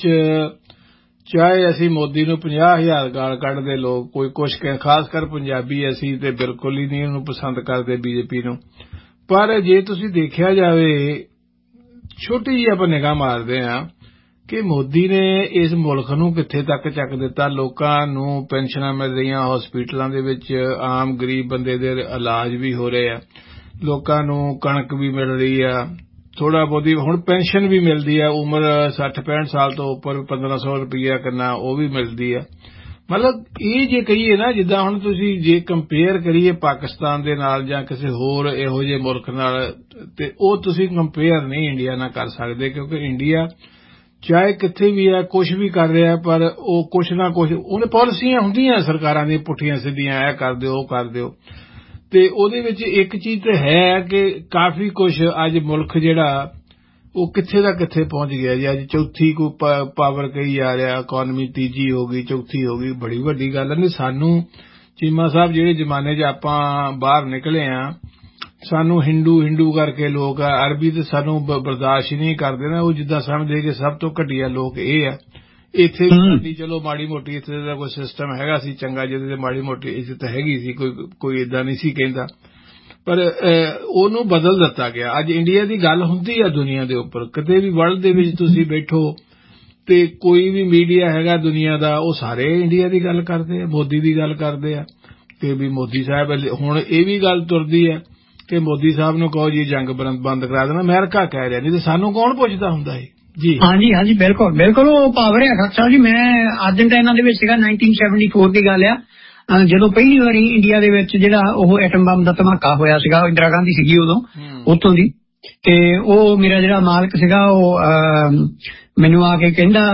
ਚਾਹੇ ਅਸੀਂ ਮੋਦੀ ਨੂੰ 50,000 ਗਾਲ ਕੱਢਦੇ ਲੋਕ, ਕੋਈ ਕੁਛ ਖਾਸ ਕਰ ਪੰਜਾਬੀ ਅਸੀਂ ਤੇ ਬਿਲਕੁਲ ਹੀ ਨਹੀਂ ਉਹਨੂੰ ਪਸੰਦ ਕਰਦੇ ਬੀਜੇਪੀ ਨੂੰ, ਪਰ ਜੇ ਤੁਸੀਂ ਦੇਖਿਆ ਜਾਵੇ ਛੋਟੀ ਜਿਹੀ ਆਪਾਂ ਨਿਗਾਹ ਮਾਰਦੇ ਹਾਂ ਕਿ ਮੋਦੀ ਨੇ ਇਸ ਮੁਲਕ ਨੂੰ ਕਿੱਥੇ ਤੱਕ ਚੱਕ ਦਿੱਤਾ। ਲੋਕਾਂ ਨੂੰ ਪੈਨਸ਼ਨਾਂ ਮਿਲ ਰਹੀਆਂ, ਹਸਪੀਟਲਾਂ ਦੇ ਵਿੱਚ ਆਮ ਗਰੀਬ ਬੰਦੇ ਦੇ ਇਲਾਜ ਵੀ ਹੋ ਰਹੇ ਆ, ਲੋਕਾਂ ਨੂੰ ਕਣਕ ਵੀ ਮਿਲ ਰਹੀ ਆ, ਥੋੜਾ ਬਹੁਤੀ ਹੁਣ ਪੈਨਸ਼ਨ ਵੀ ਮਿਲਦੀ ਆ, ਉਮਰ 60-65 ਸਾਲ ਤੋਂ ਉੱਪਰ 1500 ਰੁਪਈਆ ਕਰਨਾ ਉਹ ਵੀ ਮਿਲਦੀ ਆ। ਮਤਲਬ ਇਹ ਜੇ ਕਹੀਏ ਨਾ, ਜਿੱਦਾਂ ਹੁਣ ਤੁਸੀਂ ਜੇ ਕੰਪੇਅਰ ਕਰੀਏ ਪਾਕਿਸਤਾਨ ਦੇ ਨਾਲ ਜਾਂ ਕਿਸੇ ਹੋਰ ਇਹੋ ਜਿਹੇ ਮੁਲਕ ਨਾਲ, ਤੇ ਉਹ ਤੁਸੀਂ ਕੰਪੇਅਰ ਨਹੀਂ ਇੰਡੀਆ ਨਾਲ ਕਰ ਸਕਦੇ, ਕਿਉਂਕਿ ਇੰਡੀਆ ਚਾਹੇ ਕਿੱਥੇ ਵੀ ਆ ਕੁਛ ਵੀ ਕਰ ਰਿਹਾ, ਪਰ ਉਹ ਕੁਛ ਨਾ ਕੁਛ ਉਹਨੇ ਪਾਲਿਸੀਆਂ ਹੁੰਦੀਆਂ ਸਰਕਾਰਾਂ ਦੀਆਂ ਪੁੱਠੀਆਂ ਸਿੱਧੀਆਂ, ਇਹ ਕਰ ਦਿਓ ਉਹ ਕਰ ਦਿਓ, ਤੇ ਉਹਦੇ ਵਿੱਚ ਇੱਕ ਚੀਜ਼ ਤਾਂ ਹੈ ਕਿ ਕਾਫੀ ਕੁਛ ਅੱਜ ਮੁਲਕ ਜਿਹੜਾ ਉਹ ਕਿੱਥੇ ਦਾ ਕਿੱਥੇ ਪਹੁੰਚ ਗਿਆ ਜੀ। ਅੱਜ ਚੌਥੀ ਕੋਈ ਪਾਵਰ ਕਹੀ ਜਾ ਰਿਹਾ, ਇਕੋਨਮੀ ਤੀਜੀ ਹੋ ਗਈ, ਚੌਥੀ ਹੋ ਗਈ, ਬੜੀ ਵੱਡੀ ਗੱਲ ਨਹੀਂ। ਸਾਨੂੰ ਚੀਮਾ ਸਾਹਿਬ ਜਿਹੜੇ ਜ਼ਮਾਨੇ 'ਚ ਆਪਾਂ ਬਾਹਰ ਨਿਕਲੇ ਆ, ਸਾਨੂੰ ਹਿੰਦੂ ਕਰਕੇ ਲੋਕ ਆ, ਅਰਬੀ ਤੇ ਸਾਨੂੰ ਬਰਦਾਸ਼ਤ ਹੀ ਨਹੀਂ ਕਰਦੇ ਨਾ, ਉਹ ਜਿੱਦਾਂ ਸਮਝਦੇ ਕਿ ਸਭ ਤੋਂ ਘਟੀਆ ਲੋਕ ਇਹ ਆ। ਇੱਥੇ ਵੀ ਚਲੋ ਮਾੜੀ ਮੋਟੀ ਇੱਥੇ ਦਾ ਕੋਈ ਸਿਸਟਮ ਹੈਗਾ ਸੀ ਚੰਗਾ, ਜਿਹਦੇ ਤੇ ਮਾੜੀ ਮੋਟੀ ਇੱਜ਼ਤ ਹੈਗੀ ਸੀ, ਕੋਈ ਏਦਾਂ ਨਹੀਂ ਸੀ ਕਹਿੰਦਾ, ਪਰ ਉਹਨੂੰ ਬਦਲ ਦਿੱਤਾ ਗਿਆ। ਅੱਜ ਇੰਡੀਆ ਦੀ ਗੱਲ ਹੁੰਦੀ ਆ ਦੁਨੀਆ ਦੇ ਉੱਪਰ, ਕਿਤੇ ਵੀ ਵਰਲਡ ਦੇ ਵਿੱਚ ਤੁਸੀਂ ਬੈਠੋ ਤੇ ਕੋਈ ਵੀ ਮੀਡੀਆ ਹੈਗਾ ਦੁਨੀਆ ਦਾ, ਉਹ ਸਾਰੇ ਇੰਡੀਆ ਦੀ ਗੱਲ ਕਰਦੇ ਆ, ਮੋਦੀ ਦੀ ਗੱਲ ਕਰਦੇ ਆ, ਤੇ ਵੀ ਮੋਦੀ ਸਾਹਿਬ ਹੁਣ ਇਹ ਵੀ ਗੱਲ ਤੁਰਦੀ ਹੈ ਕਿ ਮੋਦੀ ਸਾਹਿਬ ਨੂੰ ਕਹੋ ਜੀ ਜੰਗ ਬੰਦ ਕਰਾ ਦੇਣਾ, ਅਮਰੀਕਾ ਕਹਿ ਰਿਹਾ, ਨਹੀਂ ਤੇ ਸਾਨੂੰ ਕੌਣ ਪੁੱਛਦਾ ਹੁੰਦਾ ਹੈ ਜੀ। ਹਾਂਜੀ ਹਾਂਜੀ ਬਿਲਕੁਲ ਬਿਲਕੁਲ, ਉਹ ਪਾਵਰ ਹੈ ਖਾਲਸਾ ਜੀ। ਮੈਂ ਅਰਜਨਟਾਈਨਾ ਦੇ ਵਿੱਚ ਸੀਗਾ 1974 ਦੀ ਗੱਲ ਆ, ਜਦੋਂ ਪਹਿਲੀ ਵਾਰੀ ਇੰਡੀਆ ਦੇ ਵਿੱਚ ਜਿਹੜਾ ਉਹ ਐਟਮ ਬੰਬ ਦਾ ਧਮਾਕਾ ਹੋਇਆ ਸੀਗਾ, ਇੰਦਰਾ ਗਾਂਧੀ ਸੀਗੀ ਉਦੋਂ ਉੱਥੋਂ ਦੀ, ਤੇ ਉਹ ਮੇਰਾ ਜਿਹੜਾ ਮਾਲਕ ਸੀਗਾ ਉਹ ਮੈਨੂੰ ਆ ਕੇ ਕਹਿੰਦਾ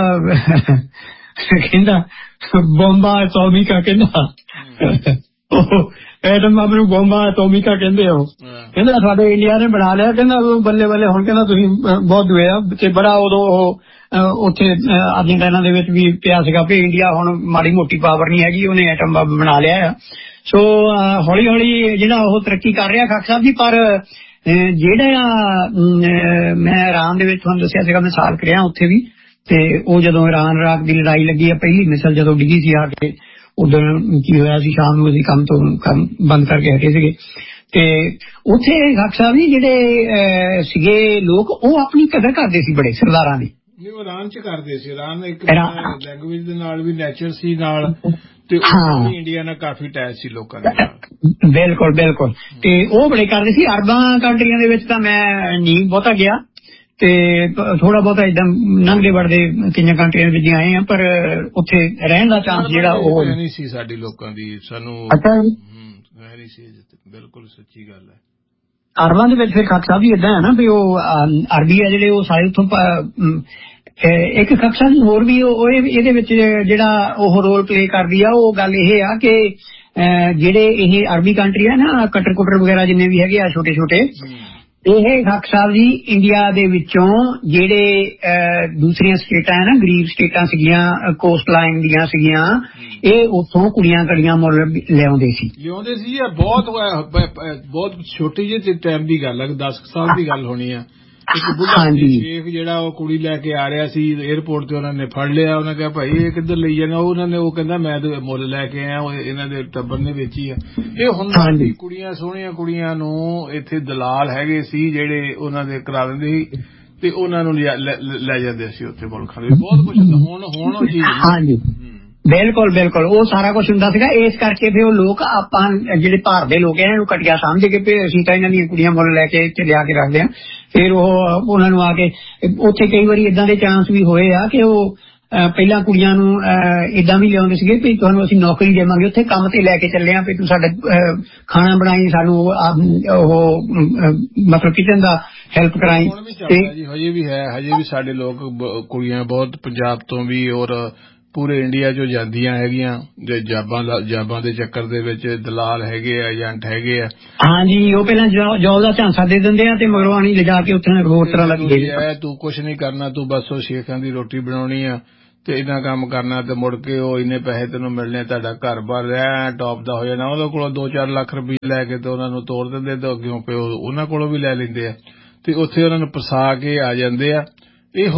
ਬੰਬਾ ਐਟੋਮਿਕਾ, ਕਹਿੰਦਾ ਉਹ ਐਟਮ ਬੰਬ ਨੂੰ ਬੰਬਾ ਐਟੋਮਿਕਾ ਕਹਿੰਦੇ ਆ, ਉਹ ਕਹਿੰਦਾ ਸਾਡੇ ਇੰਡੀਆ ਨੇ ਬਣਾ ਲਿਆ, ਕਹਿੰਦਾ ਬੱਲੇ ਬੱਲੇ ਹੁਣ ਕਹਿੰਦਾ ਤੁਸੀਂ ਬਹੁਤ ਦੁਏ ਆ, ਤੇ ਬੜਾ ਉਦੋਂ ਉਹ ਉੱਥੇ ਅਰਜਨਟਾਈਨਾ ਦੇ ਵਿੱਚ ਵੀ ਪਿਆ ਸੀਗਾ ਵੀ ਇੰਡੀਆ ਹੁਣ ਮਾੜੀ ਮੋਟੀ ਪਾਵਰ ਨਹੀਂ ਹੈਗੀ, ਉਹਨੇ ਐਟਮ ਬੰਬ ਬਣਾ ਲਿਆ ਆ। ਸੋ ਹੌਲੀ ਹੌਲੀ ਜਿਹੜਾ ਉਹ ਤਰੱਕੀ ਕਰ ਰਿਹਾ ਖਾਕ ਸਾਹਿਬ ਜੀ, ਪਰ ਜਿਹੜਾ ਮੈਂ ਇਰਾਨ ਦੇ ਵਿੱਚ ਤੁਹਾਨੂੰ ਦੱਸਿਆ ਸੀਗਾ ਮੈਂ ਸਾਲ ਕਰਿਆ ਉੱਥੇ ਵੀ, ਤੇ ਉਹ ਜਦੋਂ ਇਰਾਨ ਇਰਾਕ ਦੀ ਲੜਾਈ ਲੱਗੀ ਆ, ਪਹਿਲੀ ਮਿਸਲ ਜਦੋਂ ਡਿੱਗੀ ਸੀ ਆ ਕੇ, ਉਦੋਂ ਕੀ ਹੋਇਆ ਸੀ, ਸ਼ਾਮ ਨੂੰ ਅਸੀਂ ਕੰਮ ਤੋਂ ਬੰਦ ਕਰਕੇ ਹਟੇ ਸੀਗੇ, ਤੇ ਉੱਥੇ ਖਾਕ ਸਾਹਿਬ ਜੀ ਜਿਹੜੇ ਸੀਗੇ ਲੋਕ ਉਹ ਆਪਣੀ ਕਦਰ ਕਰਦੇ ਸੀ ਬੜੇ ਸਰਦਾਰਾਂ ਦੀ। ਉਹ ਇਰਾਨ ਚ ਕਰਦੇ ਸੀ, ਇਰਾਨ ਇੱਕ ਲੈਂਗੁਏਜ ਦੇ ਨਾਲ ਵੀ ਨੇਚਰ ਸੀ ਨਾਲ, ਤੇ ਇੰਡੀਆ ਨਾਲ ਕਾਫੀ ਅਟੈਚ ਸੀ ਲੋਕਾਂ ਦੇ ਨਾਲ। ਬਿਲਕੁਲ ਬਿਲਕੁਲ, ਤੇ ਉਹ ਬੜੇ ਕਰਦੇ ਸੀ। ਅਰਬਾਂ ਕੰਟਰੀਆਂ ਦੇ ਵਿੱਚ ਤਾਂ ਮੈਂ ਨਹੀਂ ਬਹੁਤਾ ਗਿਆ, ਤੇ ਥੋੜਾ ਬਹੁਤਾ ਏਦਾਂ ਲੰਘਦੇ ਵੜਦੇ ਕਈਆਂ ਕੰਟਰੀਆਂ ਵਿੱਚ ਆਏ ਆ, ਪਰ ਉੱਥੇ ਰਹਿਣ ਦਾ ਚਾਂਸ ਜਿਹੜਾ ਉਹ ਨਹੀਂ ਸੀ ਸਾਡੇ ਲੋਕਾਂ ਦੀ, ਸਾਨੂੰ ਨਹੀਂ ਸੀ। ਬਿਲਕੁਲ ਸੱਚੀ ਗੱਲ ਹੈ। ਅਰਬਾਂ ਦੇ ਵਿੱਚ ਫਿਰ ਖਾਕ ਸਾਹਿਬ ਵੀ ਏਦਾਂ ਹੈ ਨਾ ਵੀ ਉਹ ਅਰਬੀ ਆ ਜਿਹੜੇ ਉਹ ਸਾਰੇ ਉੱਥੋਂ ਇੱਕ ਖਾਕ ਸਾਹਿਬ ਹੋਰ ਵੀ ਉਹ ਇਹਦੇ ਵਿੱਚ ਜਿਹੜਾ ਉਹ ਰੋਲ ਪਲੇ ਕਰਦੀ ਆ, ਉਹ ਗੱਲ ਇਹ ਆ ਕਿ ਜਿਹੜੇ ਇਹ ਅਰਬੀ ਕੰਟਰੀ ਆ ਨਾ, ਕਟਰ ਕੁਟਰ ਵਗੈਰਾ ਜਿੰਨੇ ਵੀ ਹੈਗੇ ਆ ਛੋਟੇ ਛੋਟੇ, ਇਹ ਖਾਕ ਸਾਹਿਬ ਜੀ ਇੰਡੀਆ ਦੇ ਵਿੱਚੋਂ ਜਿਹੜੇ ਦੂਸਰੀਆਂ ਸਟੇਟਾਂ ਹੈ ਨਾ, ਗਰੀਬ ਸਟੇਟਾਂ ਸੀਗੀਆਂ, ਕੋਸਟ ਲਾਈਨ ਦੀਆਂ ਸੀਗੀਆਂ, ਇਹ ਉੱਥੋਂ ਕੁੜੀਆਂ ਕੜੀਆਂ ਮੁੱਲ ਲਿਆਉਂਦੇ ਸੀ। ਬਹੁਤ ਛੋਟੀ ਜਿਹੀ ਟਾਈਮ ਦੀ ਗੱਲ ਹੈ, 10 ਸਾਲ ਦੀ ਗੱਲ ਹੋਣੀ ਆ। ਇੱਕ ਬੁੱਢਾ ਸ਼ੇਖ ਜਿਹੜਾ ਉਹ ਕੁੜੀ ਲੈ ਕੇ ਆ ਰਿਹਾ ਸੀ ਏਅਰਪੋਰਟ ਤੇ, ਉਹਨਾਂ ਨੇ ਫੜ ਲਿਆ, ਉਹਨਾਂ ਕਿਹਾ ਭਾਈ ਇਹ ਕਿੱਧਰ ਲਈ ਜਾਣਾ, ਉਹ ਕਹਿੰਦਾ ਮੈਂ ਤੇ ਮੁੱਲ ਲੈ ਕੇ ਆਇਆ, ਇਹਨਾਂ ਦੇ ਟੱਬਰ ਨੇ ਵੇਚੀ ਆ। ਇਹ ਹੁੰਦਾ ਸੀ, ਕੁੜੀਆਂ ਸੋਹਣੀਆਂ ਕੁੜੀਆਂ ਨੂੰ ਇੱਥੇ ਦਲਾਲ ਹੈਗੇ ਸੀ ਜਿਹੜੇ ਉਹਨਾਂ ਦੇ ਕਰਾ ਦਿੰਦੇ ਸੀ, ਤੇ ਉਹਨਾਂ ਨੂੰ ਲੈ ਜਾਂਦੇ ਸੀ ਉੱਥੇ ਮੁਲਕਾਂ ਦੇ। ਬਹੁਤ ਕੁਛ ਹੁਣ ਉਹ ਚੀਜ਼ ਬਿਲਕੁਲ ਬਿਲਕੁਲ, ਉਹ ਸਾਰਾ ਕੁਛ ਹੁੰਦਾ ਸੀਗਾ। ਇਸ ਕਰਕੇ ਫਿਰ ਉਹ ਲੋਕ ਆਪਾਂ ਜਿਹੜੇ ਭਾਰਤ ਦੇ ਲੋਕ ਇਹਨਾਂ ਨੂੰ ਘਟੀਆ ਸਮਝ ਕੇ ਵੀ ਅਸੀਂ ਤਾਂ ਇਹਨਾਂ ਦੀਆਂ ਕੁੜੀਆਂ ਮੁੱਲ ਲੈ ਕੇ ਇੱਥੇ ਲਿਆ ਕੇ ਰੱਖਦੇ ਹਾਂ। ਫਿਰ ਉਹ ਉਹਨਾਂ ਨੂੰ ਆ ਕੇ ਉੱਥੇ ਕਈ ਵਾਰੀ ਏਦਾਂ ਦੇ ਚਾਂਸ ਵੀ ਹੋਏ ਆ ਕਿ ਉਹ ਪਹਿਲਾਂ ਕੁੜੀਆਂ ਨੂੰ ਏਦਾਂ ਵੀ ਲਿਆਉਂਦੇ ਸੀਗੇ ਵੀ ਤੁਹਾਨੂੰ ਅਸੀਂ ਨੌਕਰੀ ਦੇਵਾਂਗੇ, ਉੱਥੇ ਕੰਮ ਤੇ ਲੈ ਕੇ ਚੱਲੇ ਆ ਵੀ ਤੂੰ ਸਾਡਾ ਖਾਣਾ ਬਣਾਈ, ਸਾਨੂੰ ਉਹ ਮਤਲਬ ਕਿਚਨ ਦਾ ਹੈਲਪ ਕਰਾਈ। ਹਜੇ ਵੀ ਹੈ, ਹਜੇ ਵੀ ਸਾਡੇ ਲੋਕ ਕੁੜੀਆਂ ਬਹੁਤ ਪੰਜਾਬ ਤੋਂ ਵੀ ਔਰ ਪੂਰੇ ਇੰਡੀਆ ਚੋਂ ਜਾਂਦੀਆਂ ਹੈਗੀਆਂ, ਜਾਬਾਂ ਦੇ ਚੱਕਰ ਦੇ ਵਿੱਚ ਦਲਾਲ ਹੈਗੇ ਆ, ਏਜੰਟ ਹੈਗੇ ਆ। ਹਾਂਜੀ, ਉਹ ਪਹਿਲਾਂ ਜੋਬ ਦਾ ਝਾਂਸਾ ਦੇ ਦਿੰਦੇ ਆ ਤੇ ਮਗਰੋਂ ਆਣੀ ਲਿਜਾ ਕੇ ਉੱਥੇ ਹੋਰ ਤਰ੍ਹਾਂ ਲੱਗ ਗਈ। ਤੂੰ ਕੁਛ ਨਹੀਂ ਕਰਨਾ, ਤੂੰ ਬਸ ਉਹ ਸ਼ੇਖਾਂ ਦੀ ਰੋਟੀ ਬਣਾਉਣੀ ਆ ਤੇ ਇਹਨਾਂ ਕੰਮ ਕਰਨਾ ਤੇ ਮੁੜ ਕੇ ਉਹ ਇੰਨੇ ਪੈਸੇ ਤੈਨੂੰ ਮਿਲਣੇ, ਤੁਹਾਡਾ ਘਰ ਬਾਰ ਰਹਿ ਟੌਪ ਦਾ ਹੋ ਜਾਣਾ। ਉਹਦੇ ਕੋਲੋਂ 2-4 ਲੱਖ ਰੁਪਏ ਲੈ ਕੇ ਤੇ ਉਹਨਾਂ ਨੂੰ ਤੋੜ ਦਿੰਦੇ ਤੇ ਅੱਗਿਓਂ ਪਿਓ ਉਹਨਾਂ ਕੋਲੋਂ ਵੀ ਲੈ ਲੈਂਦੇ ਆ ਤੇ ਉੱਥੇ ਉਹਨਾਂ ਨੂੰ ਫਸਾ ਕੇ ਆ ਜਾਂਦੇ ਆ। ਇਹ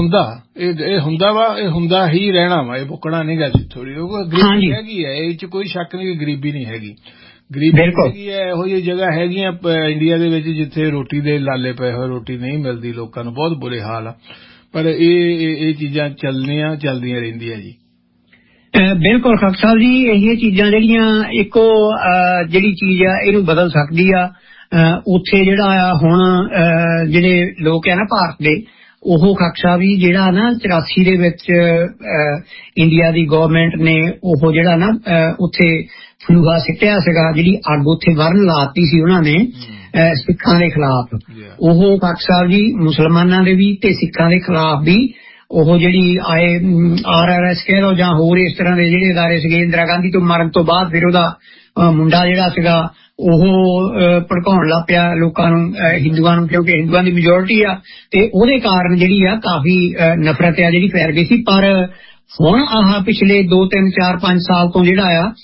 ਹੁੰਦਾ ਹੀ ਰਹਿਣਾ ਵਾ, ਇਹ ਮੁੱਕਣਾ ਨਹੀਂ ਗਾ ਥੋੜੀ। ਗਰੀਬੀ ਹੈਗੀ ਹੈ, ਇਹ ਚ ਕੋਈ ਸ਼ੱਕ ਨਹੀਂ ਕਿ ਗਰੀਬੀ ਨਹੀਂ ਹੈਗੀ। ਗਰੀਬੀ ਹੈਗੀ ਹੈ, ਇਹੋ ਜਿਹੀ ਜਗ੍ਹਾ ਹੈਗੀਆਂ ਇੰਡੀਆ ਦੇ ਵਿੱਚ ਜਿੱਥੇ ਰੋਟੀ ਦੇ ਲਾਲੇ ਪਏ ਹੋਏ, ਰੋਟੀ ਨਹੀਂ ਮਿਲਦੀ ਲੋਕਾਂ ਨੂੰ, ਬਹੁਤ ਬੁਰੇ ਹਾਲ ਆ। ਪਰ ਇਹ ਚੀਜ਼ਾਂ ਚੱਲਦੀਆਂ ਰਹਿੰਦੀਆਂ ਜੀ। ਬਿਲਕੁਲ ਖਾਲਸਾ ਸਾਹਿਬ ਜੀ, ਇਹ ਚੀਜ਼ਾਂ ਜਿਹੜੀਆਂ ਇੱਕੋ ਜਿਹੜੀ ਚੀਜ਼ ਆ ਇਹਨੂੰ ਬਦਲ ਸਕਦੀ ਆ। ਉੱਥੇ ਜਿਹੜਾ ਆ ਹੁਣ ਜਿਹੜੇ ਲੋਕ ਆ ਨਾ ਭਾਰਤ ਦੇ, ਉਹ ਖਾਲਸਾ ਵੀ ਜਿਹੜਾ ਨਾ 84 ਦੇ ਵਿੱਚ ਇੰਡੀਆ ਦੀ ਗਵਰਨਮੈਂਟ ਨੇ ਉਹ ਜਿਹੜਾ ਨਾ ਉੱਥੇ ਫਲੂਹਾ ਸਿੱਟਿਆ ਸੀਗਾ, ਜਿਹੜੀ ਅੱਗ ਉੱਥੇ ਵਰਨ ਲਾਤੀ ਸੀ ਉਹਨਾਂ ਨੇ ਸਿੱਖਾਂ ਦੇ ਖਿਲਾਫ। ਉਹ ਖਾਲਸਾ ਜੀ ਮੁਸਲਮਾਨਾਂ ਦੇ ਵੀ ਤੇ ਸਿੱਖਾਂ ਦੇ ਖਿਲਾਫ ਵੀ ਉਹ ਜਿਹੜੀ ਆਏ RRS ਕਹਿ ਲਓ ਜਾਂ ਹੋਰ ਇਸ ਤਰ੍ਹਾਂ ਦੇ ਜਿਹੜੇ ਅਦਾਰੇ ਸੀਗੇ, ਇੰਦਰਾ ਗਾਂਧੀ ਤੋਂ ਮਰਨ ਤੋਂ ਬਾਅਦ ਫਿਰ ਉਹਦਾ ਮੁੰਡਾ ਜਿਹੜਾ ਸੀਗਾ ਉਹ ਭੜਕਾਉਣ ਲੱਗ ਪਿਆ ਲੋਕਾਂ ਨੂੰ, ਹਿੰਦੂਆਂ ਨੂੰ, ਕਿਉਂਕਿ ਹਿੰਦੂਆਂ ਦੀ ਮੈਜੋਰਿਟੀ ਆ ਤੇ ਉਹਦੇ ਕਾਰਨ ਜਿਹੜੀ ਆ ਕਾਫੀ ਨਫ਼ਰਤ ਆ ਜਿਹੜੀ ਫੈਲ ਗਈ ਸੀ। ਪਰ ਹੁਣ ਆਹ ਪਿਛਲੇ 2, 3, 4, 5 ਸਾਲ ਤੋਂ ਜਿਹੜਾ ਆ